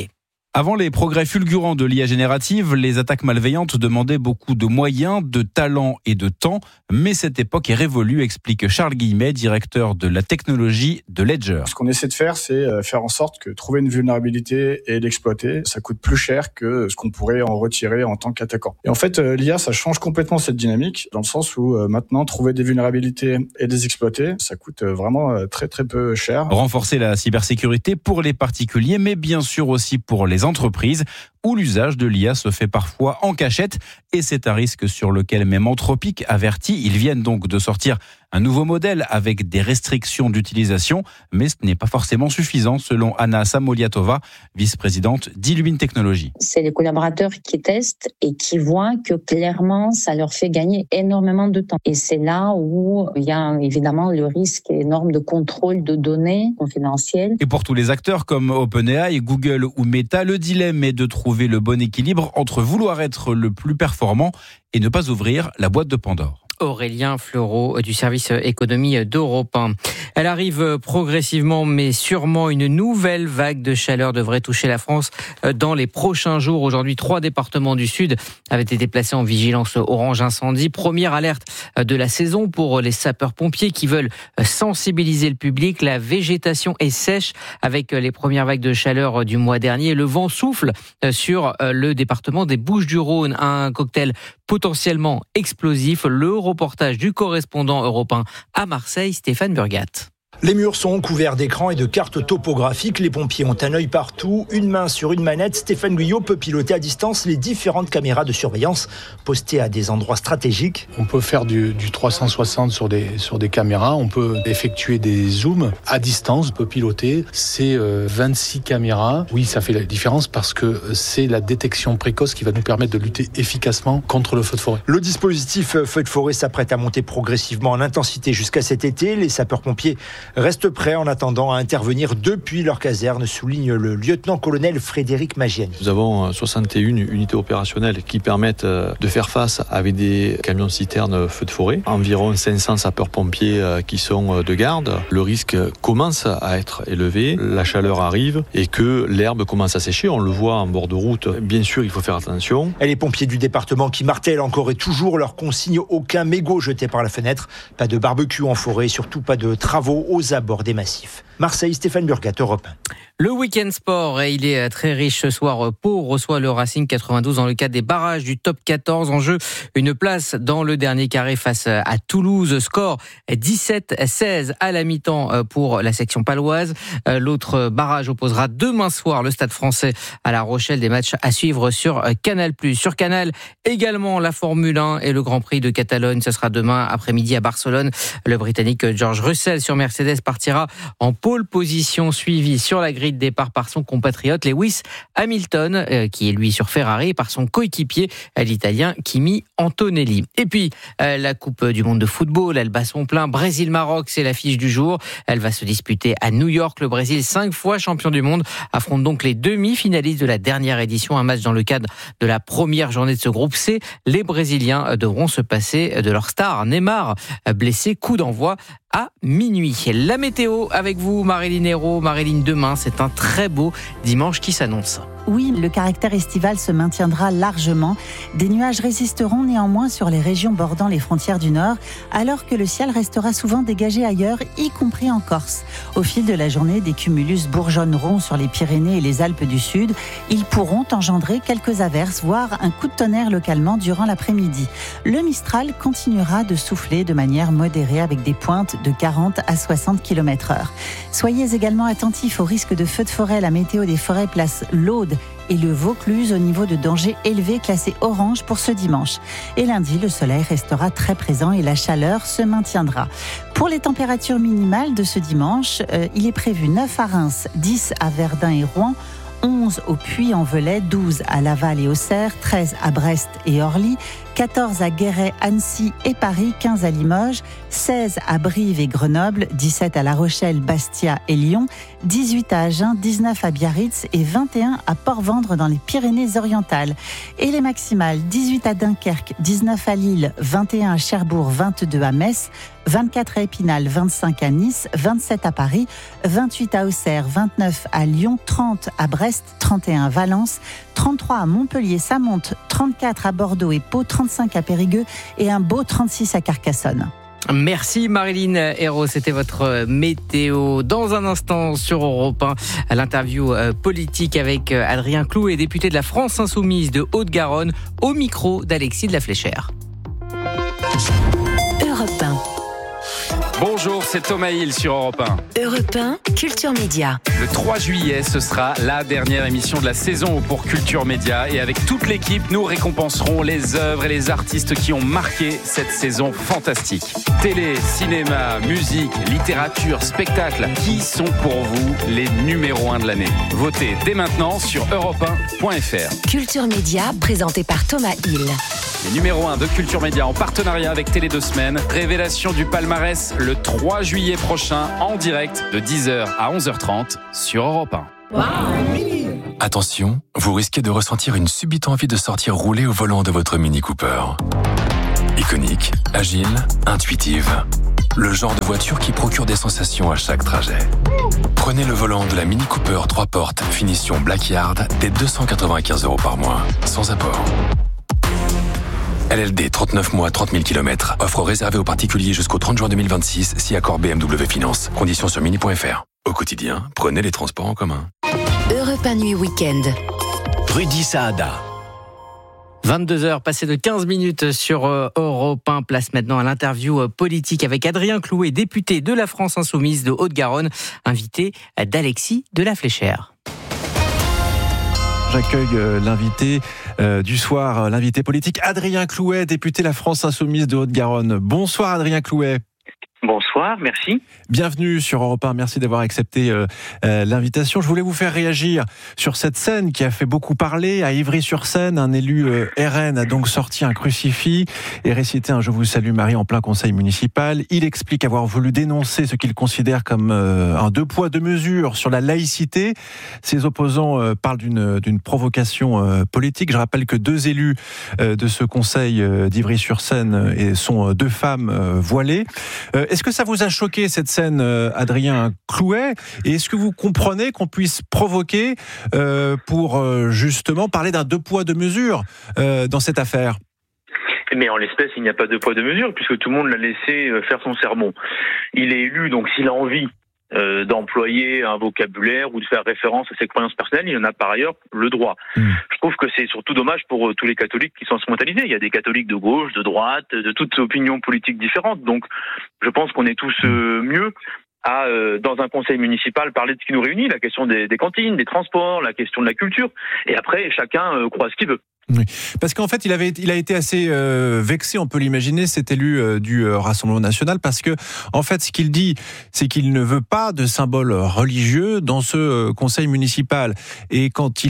Avant les progrès fulgurants de l'IA générative, les attaques malveillantes demandaient beaucoup de moyens, de talent et de temps. Mais cette époque est révolue, explique Charles Guillemet, directeur de la technologie de Ledger. Ce qu'on essaie de faire, c'est faire en sorte que trouver une vulnérabilité et l'exploiter, ça coûte plus cher que ce qu'on pourrait en retirer en tant qu'attaquant. Et en fait, l'IA, ça change complètement cette dynamique, dans le sens où maintenant, trouver des vulnérabilités et les exploiter, ça coûte vraiment très très peu cher. Renforcer la cybersécurité pour les particuliers, mais bien sûr aussi pour les entreprises, où l'usage de l'IA se fait parfois en cachette, et c'est un risque sur lequel même Anthropic avertit. Ils viennent donc de sortir un nouveau modèle avec des restrictions d'utilisation, mais ce n'est pas forcément suffisant selon Anna Samoliatova, vice-présidente d'Illumine Technologies. C'est les collaborateurs qui testent et qui voient que clairement ça leur fait gagner énormément de temps. Et c'est là où il y a évidemment le risque énorme de contrôle de données confidentielles. Et pour tous les acteurs comme OpenAI, Google ou Meta, le dilemme est de trouver le bon équilibre entre vouloir être le plus performant et ne pas ouvrir la boîte de Pandore. Aurélien Fleureau du service économie d'Europe 1. Elle arrive progressivement, mais sûrement une nouvelle vague de chaleur devrait toucher la France dans les prochains jours. Aujourd'hui, 3 départements du Sud avaient été placés en vigilance orange incendie. Première alerte de la saison pour les sapeurs-pompiers qui veulent sensibiliser le public. La végétation est sèche avec les premières vagues de chaleur du mois dernier. Le vent souffle sur le département des Bouches-du-Rhône. Un cocktail potentiellement explosif. Le reportage du correspondant européen à Marseille, Stéphane Burgat. Les murs sont couverts d'écrans et de cartes topographiques. Les pompiers ont un œil partout, une main sur une manette. Stéphane Guyot peut piloter à distance les différentes caméras de surveillance postées à des endroits stratégiques. On peut faire du 360 sur des caméras. On peut effectuer des zooms à distance. On peut piloter ces 26 caméras. Oui, ça fait la différence parce que c'est la détection précoce qui va nous permettre de lutter efficacement contre le feu de forêt. Le dispositif feu de forêt s'apprête à monter progressivement en intensité jusqu'à cet été. Les sapeurs-pompiers restent prêts en attendant à intervenir depuis leur caserne, souligne le lieutenant-colonel Frédéric Magiani. Nous avons 61 unités opérationnelles qui permettent de faire face avec des camions-citernes feux de forêt. Environ 500 sapeurs-pompiers qui sont de garde. Le risque commence à être élevé, la chaleur arrive et que l'herbe commence à sécher. On le voit en bord de route. Bien sûr, il faut faire attention. Et les pompiers du département qui martèlent encore et toujours leur consigne, aucun mégot jeté par la fenêtre, pas de barbecue en forêt, surtout pas de travaux aux abords des massifs. Marseille, Stéphane Burgat, Europe 1. Le week-end sport, il est très riche ce soir. Pau reçoit le Racing 92 dans le cadre des barrages du top 14. En jeu, une place dans le dernier carré face à Toulouse. Score 17-16 à la mi-temps pour la section paloise. L'autre barrage opposera demain soir le Stade Français à La Rochelle. Des matchs à suivre sur Canal+. Sur Canal, également la Formule 1 et le Grand Prix de Catalogne. Ce sera demain après-midi à Barcelone. Le Britannique George Russell sur Mercedes partira en pole position, suivi sur la grille de départ par son compatriote Lewis Hamilton, qui est lui sur Ferrari, et par son coéquipier, l'Italien Kimi Antonelli. Et puis, la Coupe du Monde de football, elle bat son plein. Brésil-Maroc, c'est l'affiche du jour. Elle va se disputer à New York. Le Brésil, 5 fois champion du monde, affronte donc les demi-finalistes de la dernière édition. Un match dans le cadre de la première journée de ce groupe C. Les Brésiliens devront se passer de leur star Neymar, blessé. Coup d'envoi à minuit. La météo avec vous, Marilyn Hérault. Marilyn, demain, c'est un très beau dimanche qui s'annonce. Oui, le caractère estival se maintiendra largement. Des nuages résisteront néanmoins sur les régions bordant les frontières du Nord, alors que le ciel restera souvent dégagé ailleurs, y compris en Corse. Au fil de la journée, des cumulus bourgeonneront sur les Pyrénées et les Alpes du Sud. Ils pourront engendrer quelques averses, voire un coup de tonnerre localement durant l'après-midi. Le Mistral continuera de souffler de manière modérée avec des pointes de 40 à 60 km/h. Soyez également attentifs au risque de feux de forêt. La météo des forêts place l'Aude et le Vaucluse au niveau de danger élevé, classé orange pour ce dimanche. Et lundi, le soleil restera très présent et la chaleur se maintiendra. Pour les températures minimales de ce dimanche, il est prévu 9 à Reims, 10 à Verdun et Rouen, 11 au Puy-en-Velay, 12 à Laval et Auxerre, 13 à Brest et Orly, 14 à Guéret, Annecy et Paris, 15 à Limoges, 16 à Brive et Grenoble, 17 à La Rochelle, Bastia et Lyon, 18 à Agen, 19 à Biarritz et 21 à Port-Vendre dans les Pyrénées-Orientales. Et les maximales, 18 à Dunkerque, 19 à Lille, 21 à Cherbourg, 22 à Metz, 24 à Épinal, 25 à Nice, 27 à Paris, 28 à Auxerre, 29 à Lyon, 30 à Brest 31 à Valence, 33 à Montpellier, ça monte, 34 à Bordeaux et Pau, 35 à Périgueux et un beau 36 à Carcassonne. Merci Marilyn Hérault, c'était votre météo. Dans un instant sur Europe 1, l'interview politique avec Adrien Clouet, député de la France Insoumise de Haute-Garonne, au micro d'Alexis de la Fléchère. Europe 1. Bonjour, c'est Thomas Hill sur Europe 1. Europe 1, Culture Média. Le 3 juillet, ce sera la dernière émission de la saison pour Culture Média. Et avec toute l'équipe, nous récompenserons les œuvres et les artistes qui ont marqué cette saison fantastique. Télé, cinéma, musique, littérature, spectacle. Qui sont pour vous les numéros 1 de l'année ? Votez dès maintenant sur europe1.fr. Culture Média, présenté par Thomas Hill. Les numéros 1 de Culture Média en partenariat avec Télé 2 Semaines. Révélation du palmarès le 3 juillet prochain en direct de 10h à 11h30 sur Europe 1. Attention, vous risquez de ressentir une subite envie de sortir rouler au volant de votre Mini Cooper. Iconique, agile, intuitive. Le genre de voiture qui procure des sensations à chaque trajet. Prenez le volant de la Mini Cooper 3 portes finition Blackyard dès 295 € par mois, sans apport. LLD 39 mois, 30 000 km. Offre réservée aux particuliers jusqu'au 30 juin 2026, si accord BMW Finance. Conditions sur mini.fr. Au quotidien, prenez les transports en commun. Europe 1 Nuit Week-end. Rudy Saada. 22h, passé de 15 minutes sur Europe 1. Place maintenant à l'interview politique avec Adrien Clouet, député de la France Insoumise de Haute-Garonne, invité d'Alexis de la Fléchère. J'accueille l'invité du soir, l'invité politique Adrien Clouet, député de la France Insoumise de Haute-Garonne. Bonsoir Adrien Clouet. Bonsoir, merci. Bienvenue sur Europe 1, merci d'avoir accepté l'invitation. Je voulais vous faire réagir sur cette scène qui a fait beaucoup parler. À Ivry-sur-Seine, un élu RN a donc sorti un crucifix et récité un « Je vous salue Marie » en plein conseil municipal. Il explique avoir voulu dénoncer ce qu'il considère comme un deux poids, deux mesures sur la laïcité. Ses opposants parlent d'une provocation politique. Je rappelle que deux élus de ce conseil d'Ivry-sur-Seine sont deux femmes voilées. Est-ce que ça vous a choqué cette scène, Adrien Clouet ? Et est-ce que vous comprenez qu'on puisse provoquer pour justement parler d'un deux poids, deux mesures dans cette affaire ? Mais en l'espèce, il n'y a pas deux poids, deux mesures, puisque tout le monde l'a laissé faire son sermon. Il est élu, donc s'il a envie d'employer un vocabulaire ou de faire référence à ses croyances personnelles, il en a par ailleurs le droit. Je trouve que c'est surtout dommage pour tous les catholiques qui sont instrumentalisés. Il y a des catholiques de gauche, de droite, de toutes opinions politiques différentes. Donc, je pense qu'on est tous mieux à, dans un conseil municipal, parler de ce qui nous réunit, la question des cantines, des transports, la question de la culture. Et après, chacun croit ce qu'il veut. Oui. Parce qu'en fait, il a été assez vexé, on peut l'imaginer, cet élu du Rassemblement national, parce que en fait, ce qu'il dit, c'est qu'il ne veut pas de symbole religieux dans ce conseil municipal. Et quand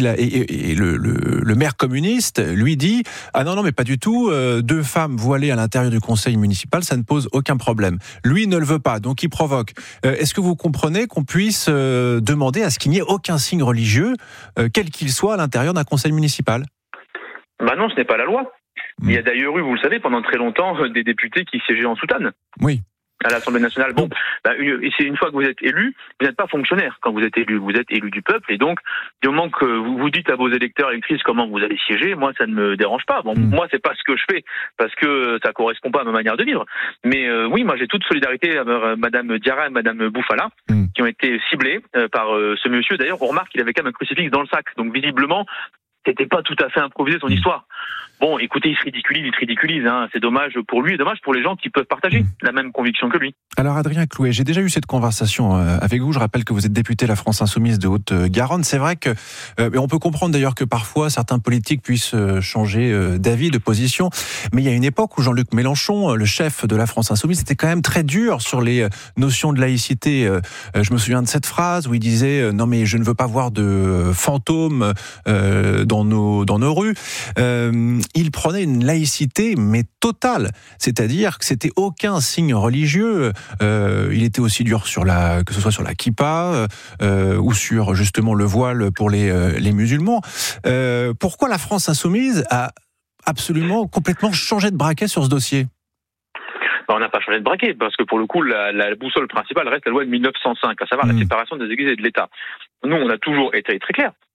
le maire communiste lui dit ah non mais pas du tout, deux femmes voilées à l'intérieur du conseil municipal, ça ne pose aucun problème. Lui ne le veut pas, donc il provoque. Est-ce que vous comprenez qu'on puisse demander à ce qu'il n'y ait aucun signe religieux, quel qu'il soit, à l'intérieur d'un conseil municipal ? Bah non, ce n'est pas la loi. Il y a d'ailleurs eu, vous le savez, pendant très longtemps, des députés qui siégeaient en soutane. Oui. À l'Assemblée nationale. Bon, c'est une fois que vous êtes élu, vous n'êtes pas fonctionnaire quand vous êtes élu du peuple, et donc, du moment que vous dites à vos électeurs et électrices comment vous allez siéger, moi, ça ne me dérange pas. Bon, moi, c'est pas ce que je fais, parce que ça correspond pas à ma manière de vivre. Mais oui, moi, j'ai toute solidarité avec Madame Diarra et Madame Bouffala, qui ont été ciblées par ce monsieur. D'ailleurs, on remarque qu'il avait quand même un crucifix dans le sac. Donc, visiblement, c'était pas tout à fait improvisé son histoire. Bon, écoutez, il se ridiculise, hein. C'est dommage pour lui et dommage pour les gens qui peuvent partager la même conviction que lui. Alors Adrien Clouet, j'ai déjà eu cette conversation avec vous. Je rappelle que vous êtes député de la France Insoumise de Haute-Garonne. C'est vrai que, on peut comprendre d'ailleurs que parfois certains politiques puissent changer d'avis, de position. Mais il y a une époque où Jean-Luc Mélenchon, le chef de la France Insoumise, était quand même très dur sur les notions de laïcité. Je me souviens de cette phrase où il disait non mais je ne veux pas voir de fantômes dans nos rues. Il prenait une laïcité mais totale, c'est-à-dire que c'était aucun signe religieux. Il était aussi dur que ce soit sur la kippa ou sur justement le voile pour les musulmans. Pourquoi la France Insoumise a absolument complètement changé de braquet sur ce dossier ? On n'a pas changé de braquet, parce que pour le coup, la boussole principale reste la loi de 1905, à savoir la séparation des Églises et de l'État. Nous, on a toujours été très clair.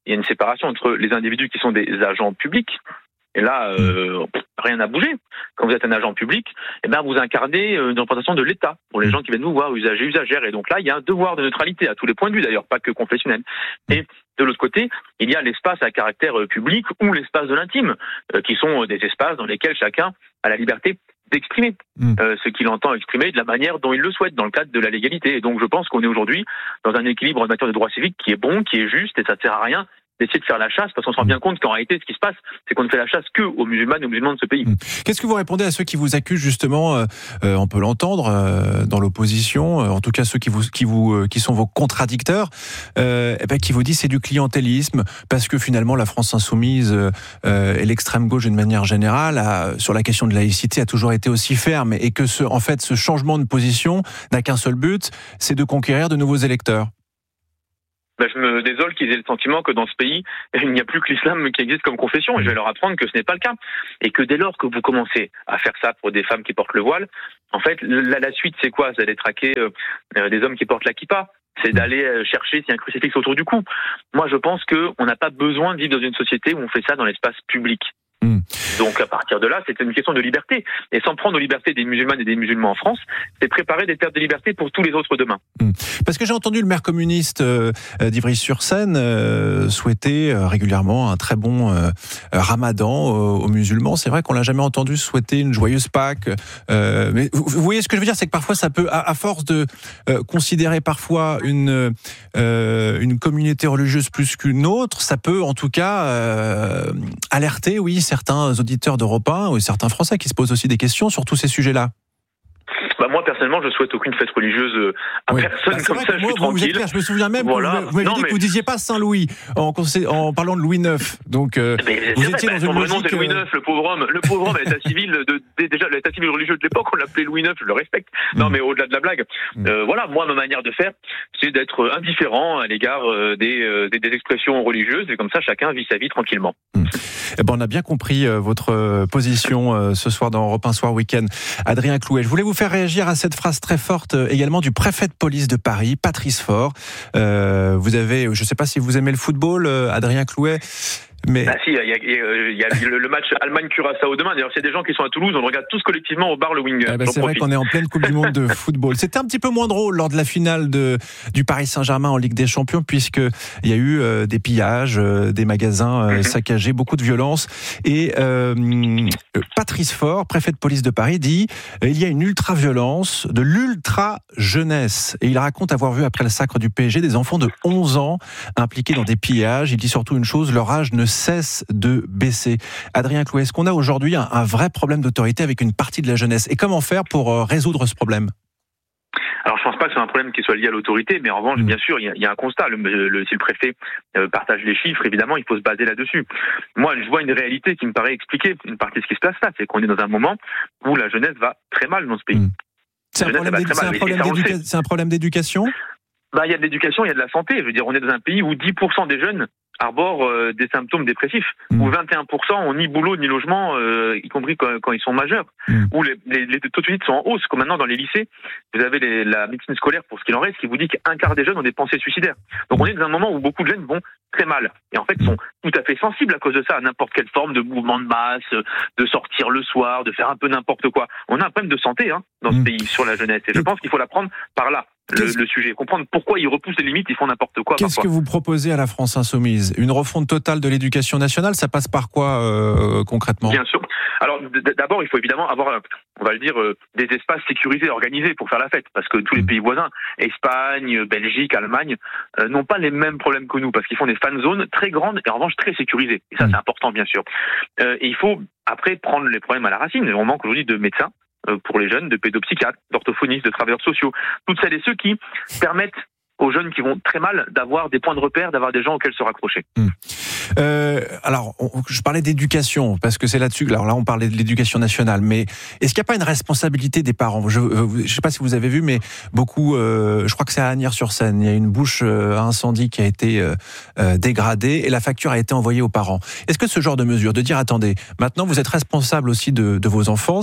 il y a une séparation entre les individus qui sont des agents publics. Et là, rien n'a bougé. Quand vous êtes un agent public, vous incarnez une représentation de l'État pour les gens qui viennent vous voir, usagers, usagères. Et donc là, il y a un devoir de neutralité à tous les points de vue, d'ailleurs, pas que confessionnel. Et de l'autre côté, il y a l'espace à caractère public ou l'espace de l'intime, qui sont des espaces dans lesquels chacun a la liberté d'exprimer ce qu'il entend exprimer de la manière dont il le souhaite, dans le cadre de la légalité. Et donc, je pense qu'on est aujourd'hui dans un équilibre en matière de droits civiques qui est bon, qui est juste, et ça ne sert à rien d'essayer de faire la chasse, parce qu'on se rend bien compte qu'en réalité, ce qui se passe, c'est qu'on ne fait la chasse que aux musulmanes et aux musulmans de ce pays. Qu'est-ce que vous répondez à ceux qui vous accusent justement, on peut l'entendre dans l'opposition, en tout cas ceux qui sont vos contradicteurs, qui vous disent c'est du clientélisme, parce que finalement la France insoumise et l'extrême gauche d'une manière générale sur la question de laïcité a toujours été aussi ferme, et que ce changement de position n'a qu'un seul but, c'est de conquérir de nouveaux électeurs. Je me désole qu'ils aient le sentiment que dans ce pays, il n'y a plus que l'islam qui existe comme confession, et je vais leur apprendre que ce n'est pas le cas. Et que dès lors que vous commencez à faire ça pour des femmes qui portent le voile, en fait, la suite, c'est quoi ? C'est d'aller traquer des hommes qui portent la kippa. C'est d'aller chercher s'il y a un crucifix autour du cou. Moi, je pense qu'on n'a pas besoin de vivre dans une société où on fait ça dans l'espace public. Donc à partir de là, c'est une question de liberté. Et s'en prendre aux libertés des musulmanes et des musulmans en France, c'est préparer des terres de liberté pour tous les autres demain. Parce que j'ai entendu le maire communiste d'Ivry-sur-Seine souhaiter régulièrement un très bon ramadan aux musulmans. C'est vrai qu'on l'a jamais entendu souhaiter une joyeuse Pâques. Mais vous voyez ce que je veux dire, c'est que parfois ça peut, à force de considérer parfois une communauté religieuse plus qu'une autre, ça peut en tout cas alerter, oui, certains auditeurs d'Europe 1 ou certains Français qui se posent aussi des questions sur tous ces sujets-là. Moi, personnellement, je souhaite aucune fête religieuse à personne, comme ça, je suis tranquille. Clair, je me souviens même que vous m'avez dit que vous disiez pas Saint-Louis en parlant de Louis IX. Donc, vous étiez dans une logique... Louis IX, le pauvre homme, l'état civil, déjà l'état civil religieux de l'époque, on l'appelait Louis IX, je le respecte. Non, mais au-delà de la blague, moi, ma manière de faire, c'est d'être indifférent à l'égard des expressions religieuses, et comme ça, chacun vit sa vie tranquillement. On a bien compris votre position ce soir dans Europe 1 Soir Week-end. Adrien Clouet, je voulais vous faire réagir à cette phrase très forte également du préfet de police de Paris, Patrice Faure. Vous avez, je ne sais pas si vous aimez le football, Adrien Clouet. Mais... si, il y a le match Allemagne-Curaçao demain. D'ailleurs, s'il y a des gens qui sont à Toulouse, on le regarde tous collectivement au bar Le Wing. C'est vrai qu'on est en pleine Coupe du Monde de football. C'était un petit peu moins drôle lors de la finale du Paris Saint-Germain en Ligue des Champions, puisqu'il y a eu des pillages, des magasins saccagés, beaucoup de violence. Et Patrice Faure, préfet de police de Paris, dit il y a une ultra-violence, de l'ultra-jeunesse. Et il raconte avoir vu, après le sacre du PSG, des enfants de 11 ans impliqués dans des pillages. Il dit surtout une chose, leur âge ne cesse de baisser. Adrien Clouet, est-ce qu'on a aujourd'hui un vrai problème d'autorité avec une partie de la jeunesse ? Et comment faire pour résoudre ce problème ? Alors, je pense pas que c'est un problème qui soit lié à l'autorité, mais en revanche, bien sûr, il y a un constat. Si le préfet partage les chiffres, évidemment, il faut se baser là-dessus. Moi, je vois une réalité qui me paraît expliquer une partie de ce qui se passe là. C'est qu'on est dans un moment où la jeunesse va très mal dans ce pays. C'est un problème d'éducation ? Il y a de l'éducation, il y a de la santé. Je veux dire, on est dans un pays où 10% des jeunes arborent des symptômes dépressifs, où 21% ont ni boulot ni logement, y compris quand ils sont majeurs, où les taux de suicide sont en hausse, comme maintenant dans les lycées. Vous avez la médecine scolaire, pour ce qu'il en reste, qui vous dit qu'un quart des jeunes ont des pensées suicidaires. Donc on est dans un moment où beaucoup de jeunes vont très mal, et en fait sont tout à fait sensibles à cause de ça, à n'importe quelle forme de mouvement de masse, de sortir le soir, de faire un peu n'importe quoi. On a un problème de santé dans ce pays sur la jeunesse, et je pense qu'il faut la prendre par là. Le sujet, comprendre pourquoi ils repoussent les limites, ils font n'importe quoi. Qu'est-ce que vous proposez à la France Insoumise ? Une refonte totale de l'éducation nationale, ça passe par quoi concrètement ? Bien sûr. Alors d'abord, il faut évidemment avoir, on va le dire, des espaces sécurisés, organisés pour faire la fête, parce que tous les pays voisins, Espagne, Belgique, Allemagne, n'ont pas les mêmes problèmes que nous, parce qu'ils font des fan zones très grandes et en revanche très sécurisées. Et ça, c'est important, bien sûr. Et il faut après prendre les problèmes à la racine. On manque aujourd'hui de médecins pour les jeunes, de pédopsychiatres, d'orthophonistes, de travailleurs sociaux, toutes celles et ceux qui permettent aux jeunes qui vont très mal d'avoir des points de repère, d'avoir des gens auxquels se raccrocher. Alors, je parlais d'éducation, parce que c'est là-dessus, alors là on parlait de l'éducation nationale, mais est-ce qu'il n'y a pas une responsabilité des parents ? Je ne sais pas si vous avez vu, mais beaucoup, je crois que c'est à Asnières-sur-Seine, il y a une bouche à incendie qui a été dégradée et la facture a été envoyée aux parents. Est-ce que ce genre de mesure, de dire attendez, maintenant vous êtes responsable aussi de vos enfants,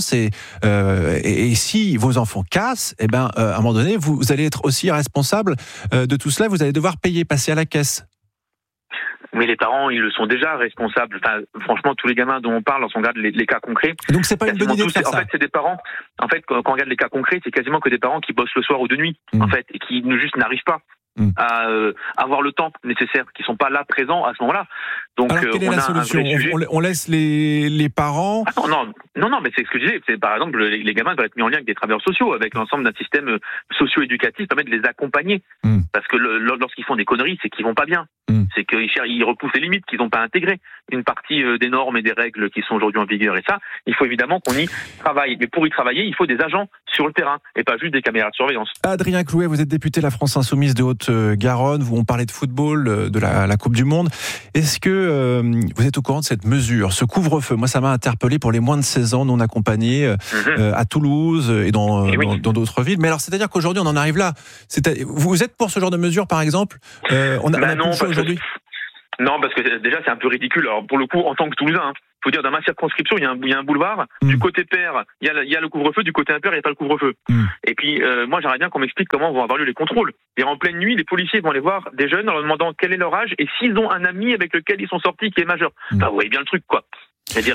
et si vos enfants cassent, à un moment donné, vous allez être aussi responsable de tout cela, vous allez devoir payer, passer à la caisse. Mais les parents, ils le sont déjà responsables. Enfin, franchement, tous les gamins dont on parle, lorsqu'on regarde les cas concrets. Donc c'est pas une bonne idée de faire ça. En fait, c'est des parents. En fait, quand on regarde les cas concrets, c'est quasiment que des parents qui bossent le soir ou de nuit, en fait, et qui juste n'arrivent pas à avoir le temps nécessaire, qui sont pas là présents à ce moment-là. Donc, alors, quelle est la solution ? On laisse les parents. Non, mais c'est ce que je disais. C'est par exemple les gamins doivent être mis en lien avec des travailleurs sociaux, avec l'ensemble d'un système socio-éducatif qui permet de les accompagner. Parce que lorsqu'ils font des conneries, c'est qu'ils vont pas bien. C'est qu'ils repoussent les limites, qu'ils n'ont pas intégré une partie des normes et des règles qui sont aujourd'hui en vigueur. Et ça, il faut évidemment qu'on y travaille. Mais pour y travailler, il faut des agents sur le terrain et pas juste des caméras de surveillance. Adrien Clouet, vous êtes député de la France Insoumise de Haute-Garonne. On parlait de football, de la Coupe du Monde. Est-ce que vous êtes au courant de cette mesure, ce couvre-feu ? Moi, ça m'a interpellé pour les moins de 16 ans non accompagnés à Toulouse et dans d'autres villes. Mais alors, c'est-à-dire qu'aujourd'hui, on en arrive là. Vous êtes pour ce genre de mesure, par exemple ? On a plus le choix aujourd'hui. Non, parce que déjà, c'est un peu ridicule. Alors, pour le coup, en tant que Toulousain, faut dire, dans ma circonscription, il y a un boulevard. Du côté père, il y a le couvre-feu. Du côté impair, il n'y a pas le couvre-feu. Et puis, moi, j'aimerais bien qu'on m'explique comment vont avoir lieu les contrôles. Et en pleine nuit, les policiers vont aller voir des jeunes en leur demandant quel est leur âge et s'ils ont un ami avec lequel ils sont sortis qui est majeur. Enfin, vous voyez bien le truc, quoi. C'est-à-dire,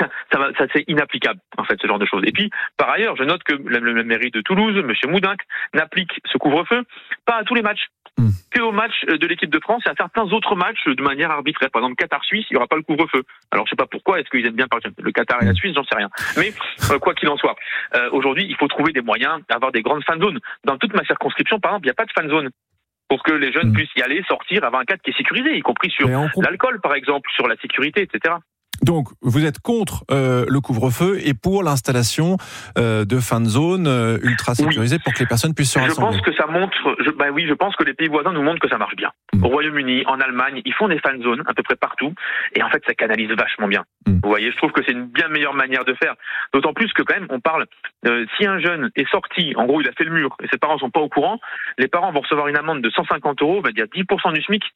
ça c'est inapplicable, en fait, ce genre de choses. Et puis, par ailleurs, je note que la mairie de Toulouse, M. Moudinque, n'applique ce couvre-feu pas à tous les matchs. Que aux matchs de l'équipe de France et à certains autres matchs de manière arbitraire. Par exemple, Qatar-Suisse, il n'y aura pas le couvre-feu. Alors, je sais pas pourquoi, est-ce qu'ils aiment bien parler le Qatar et la Suisse, j'en sais rien. Mais, quoi qu'il en soit, aujourd'hui, il faut trouver des moyens d'avoir des grandes fan zones. Dans toute ma circonscription, par exemple, il n'y a pas de fan zone. Pour que les jeunes puissent y aller, sortir, avoir un cadre qui est sécurisé, y compris sur l'alcool, par exemple, sur la sécurité, etc. Donc, vous êtes contre le couvre-feu et pour l'installation de fan zones ultra sécurisées pour que les personnes puissent se rassembler. Je pense que ça montre. Je pense que les pays voisins nous montrent que ça marche bien. Au Royaume-Uni, en Allemagne, ils font des fan zones à peu près partout, et en fait, ça canalise vachement bien. Vous voyez, je trouve que c'est une bien meilleure manière de faire. D'autant plus que quand même, on parle. Si un jeune est sorti, en gros, il a fait le mur, et ses parents sont pas au courant, les parents vont recevoir une amende de 150 €, on va dire 10% du SMIC.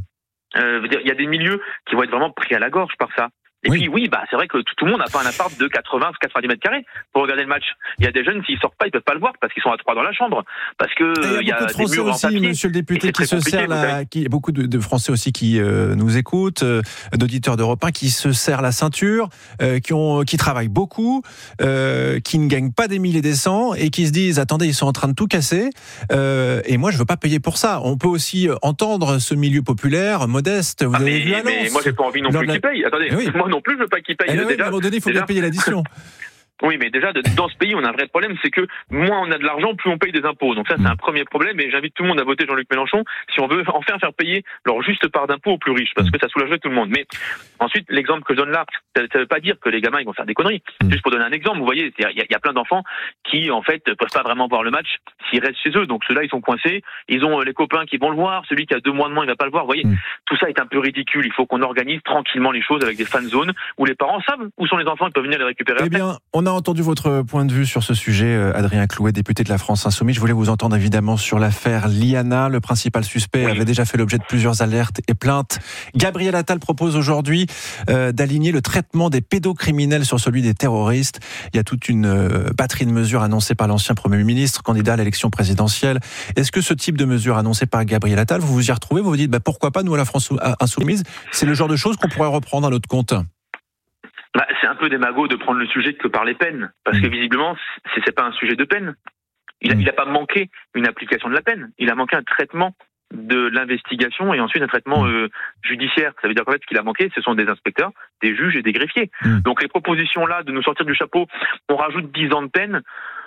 Il y a des milieux qui vont être vraiment pris à la gorge par ça. Et puis c'est vrai que tout le monde n'a pas un appart de 80-90 mètres carrés pour regarder le match. Il y a des jeunes, s'ils sortent pas, ils peuvent pas le voir parce qu'ils sont à 3 dans la chambre. Parce que il y a beaucoup de Français aussi, monsieur le député, qui se serrent beaucoup de Français aussi qui nous écoutent, d'auditeurs d'Europe 1 qui se serrent la ceinture, qui travaillent beaucoup, qui ne gagnent pas des milliers et des cents et qui se disent attendez, ils sont en train de tout casser et moi je veux pas payer pour ça. On peut aussi entendre ce milieu populaire modeste. Vous avez vu à Lens. Mais moi j'ai pas envie non plus qu'ils payent. Attendez, moi non plus je veux pas qu'ils payent. À un moment donné, il faut bien payer l'addition. Oui, mais déjà, dans ce pays, on a un vrai problème, c'est que moins on a de l'argent, plus on paye des impôts. Donc ça, c'est un premier problème, et j'invite tout le monde à voter Jean-Luc Mélenchon si on veut enfin faire payer leur juste part d'impôts aux plus riches, parce que ça soulagerait tout le monde. Mais ensuite, l'exemple que je donne là, ça veut pas dire que les gamins, ils vont faire des conneries. Juste pour donner un exemple, vous voyez, il y a plein d'enfants qui, en fait, peuvent pas vraiment voir le match s'ils restent chez eux. Donc ceux-là, ils sont coincés. Ils ont les copains qui vont le voir. Celui qui a 2 mois de moins, il va pas le voir. Vous voyez, tout ça est un peu ridicule. Il faut qu'on organise tranquillement les choses avec des fan zones où les parents savent où sont les enfants, ils peuvent venir les récupérer. Eh bien, on a entendu votre point de vue sur ce sujet, Adrien Clouet, député de la France Insoumise. Je voulais vous entendre évidemment sur l'affaire Liana. Le principal suspect avait déjà fait l'objet de plusieurs alertes et plaintes. Gabriel Attal propose aujourd'hui d'aligner le traitement des pédocriminels sur celui des terroristes. Il y a toute une batterie de mesures annoncées par l'ancien Premier ministre, candidat à l'élection présidentielle. Est-ce que ce type de mesures annoncées par Gabriel Attal, vous vous y retrouvez, vous vous dites pourquoi pas nous à la France Insoumise, c'est le genre de choses qu'on pourrait reprendre à notre compte? C'est un peu démago de prendre le sujet que par les peines, parce que visiblement, c'est pas un sujet de peine. Il n'a pas manqué une application de la peine, il a manqué un traitement de l'investigation et ensuite un traitement judiciaire. Ça veut dire qu'en fait, ce qu'il a manqué, ce sont des inspecteurs, des juges et des greffiers. Donc les propositions là, de nous sortir du chapeau, on rajoute 10 ans de peine,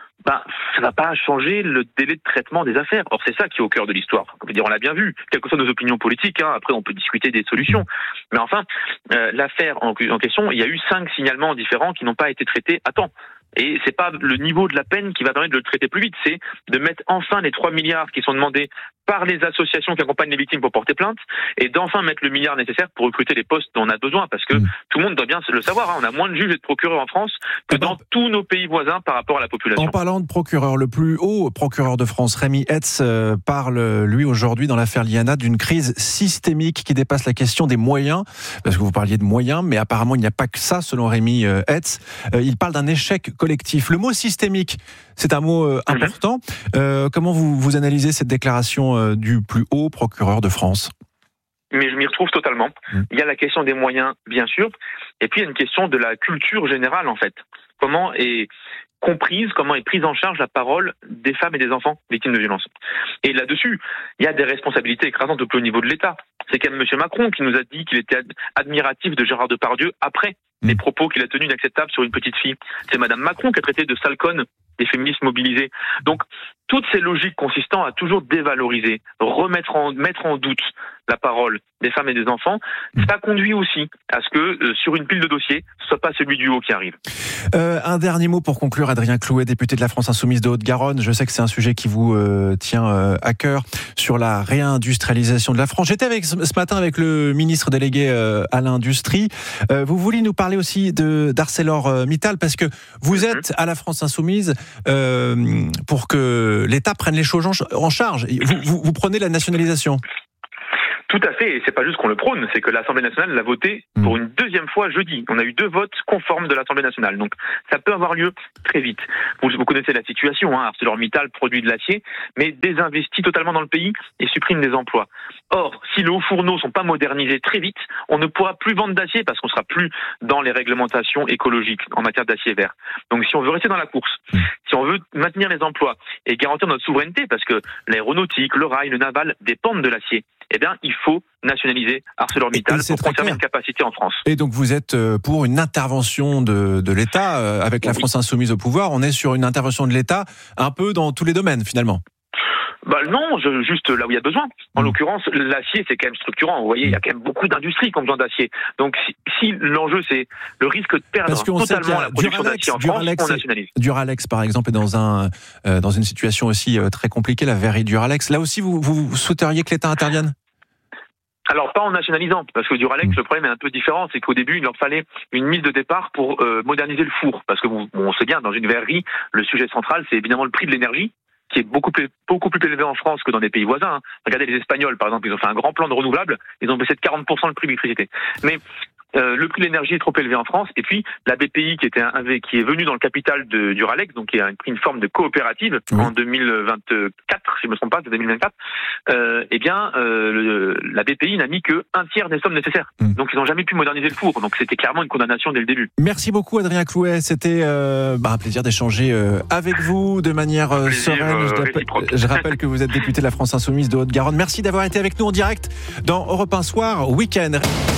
ça va pas changer le délai de traitement des affaires. Or, c'est ça qui est au cœur de l'histoire. On l'a bien vu, quelles que soient nos opinions politiques, après on peut discuter des solutions. Mais enfin, l'affaire en question, il y a eu 5 signalements différents qui n'ont pas été traités à temps. Et c'est pas le niveau de la peine qui va permettre de le traiter plus vite, c'est de mettre enfin les 3 milliards qui sont demandés par les associations qui accompagnent les victimes pour porter plainte, et d'enfin mettre le milliard nécessaire pour recruter les postes dont on a besoin, parce que tout le monde doit bien le savoir, on a moins de juges et de procureurs en France que dans tous nos pays voisins par rapport à la population. En parlant de procureur, le plus haut procureur de France, Rémi Hetz, parle, lui, aujourd'hui, dans l'affaire Liana, d'une crise systémique qui dépasse la question des moyens, parce que vous parliez de moyens, mais apparemment, il n'y a pas que ça, selon Rémi Hetz. Il parle d'un échec collectif. Le mot systémique, c'est un mot important. Comment vous analysez cette déclaration du plus haut procureur de France ? mais je m'y retrouve totalement. Il y a la question des moyens, bien sûr, et puis il y a une question de la culture générale, en fait. Comment est comprise, comment est prise en charge la parole des femmes et des enfants victimes de violences. Et là-dessus, il y a des responsabilités écrasantes au plus haut niveau de l'État. C'est quand même M. Macron qui nous a dit qu'il était admiratif de Gérard Depardieu après les propos qu'il a tenus inacceptables sur une petite fille. C'est Mme Macron qui a traité de sale conne des féministes mobilisés. Donc, toutes ces logiques consistant à toujours dévaloriser, mettre en doute la parole des femmes et des enfants, ça conduit aussi à ce que sur une pile de dossiers, ce soit pas celui du haut qui arrive. Un dernier mot pour conclure, Adrien Clouet, député de la France Insoumise de Haute-Garonne. Je sais que c'est un sujet qui vous tient à cœur sur la réindustrialisation de la France. J'étais ce matin avec le ministre délégué à l'industrie. Vous vouliez nous parler aussi d'ArcelorMittal parce que vous êtes à la France Insoumise pour que l'État prenne les choses en charge. Vous prenez la nationalisation. Tout à fait, et c'est pas juste qu'on le prône, c'est que l'Assemblée nationale l'a voté pour une deuxième fois jeudi. On a eu 2 votes conformes de l'Assemblée nationale, donc ça peut avoir lieu très vite. Vous connaissez la situation, ArcelorMittal produit de l'acier, mais désinvestit totalement dans le pays et supprime des emplois. Or, si les hauts fourneaux sont pas modernisés très vite, on ne pourra plus vendre d'acier parce qu'on sera plus dans les réglementations écologiques en matière d'acier vert. Donc si on veut rester dans la course, si on veut maintenir les emplois et garantir notre souveraineté, parce que l'aéronautique, le rail, le naval dépendent de l'acier, eh bien, il faut nationaliser ArcelorMittal pour conserver une capacité en France. Et donc, vous êtes pour une intervention de l'État avec la France Insoumise au pouvoir. On est sur une intervention de l'État un peu dans tous les domaines, finalement. Non, juste là où il y a besoin. En l'occurrence, l'acier, c'est quand même structurant. Vous voyez, il y a quand même beaucoup d'industries qui ont besoin d'acier. Donc, si l'enjeu, c'est le risque de perdre totalement la production d'acier en France, on nationalise. Duralex, par exemple, est dans une situation aussi très compliquée, la verrerie Duralex. Là aussi, vous souhaiteriez que l'État intervienne ? Alors, pas en nationalisant, parce que Duralex, le problème est un peu différent, c'est qu'au début, il leur fallait une mise de départ pour moderniser le four. Parce que, on sait bien, dans une verrerie, le sujet central, c'est évidemment le prix de l'énergie, qui est beaucoup plus élevé en France que dans des pays voisins. Regardez les Espagnols, par exemple, ils ont fait un grand plan de renouvelables, ils ont baissé de 40% le prix de l'électricité. Mais le prix de l'énergie est trop élevé en France, et puis la BPI qui est venue dans le capital de Duralex, donc qui a pris une forme de coopérative en 2024, si je me trompe pas, c'est 2024. La BPI n'a mis que 1/3 des sommes nécessaires. Donc ils n'ont jamais pu moderniser le four. Donc c'était clairement une condamnation dès le début. Merci beaucoup Adrien Clouet. C'était un plaisir d'échanger avec vous de manière sereine. Je rappelle que vous êtes député de la France Insoumise de Haute-Garonne. Merci d'avoir été avec nous en direct dans Europe 1 Soir Week-end.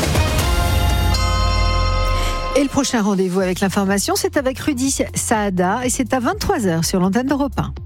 Et le prochain rendez-vous avec l'information, c'est avec Rudy Saada et c'est à 23h sur l'antenne d'Europe 1.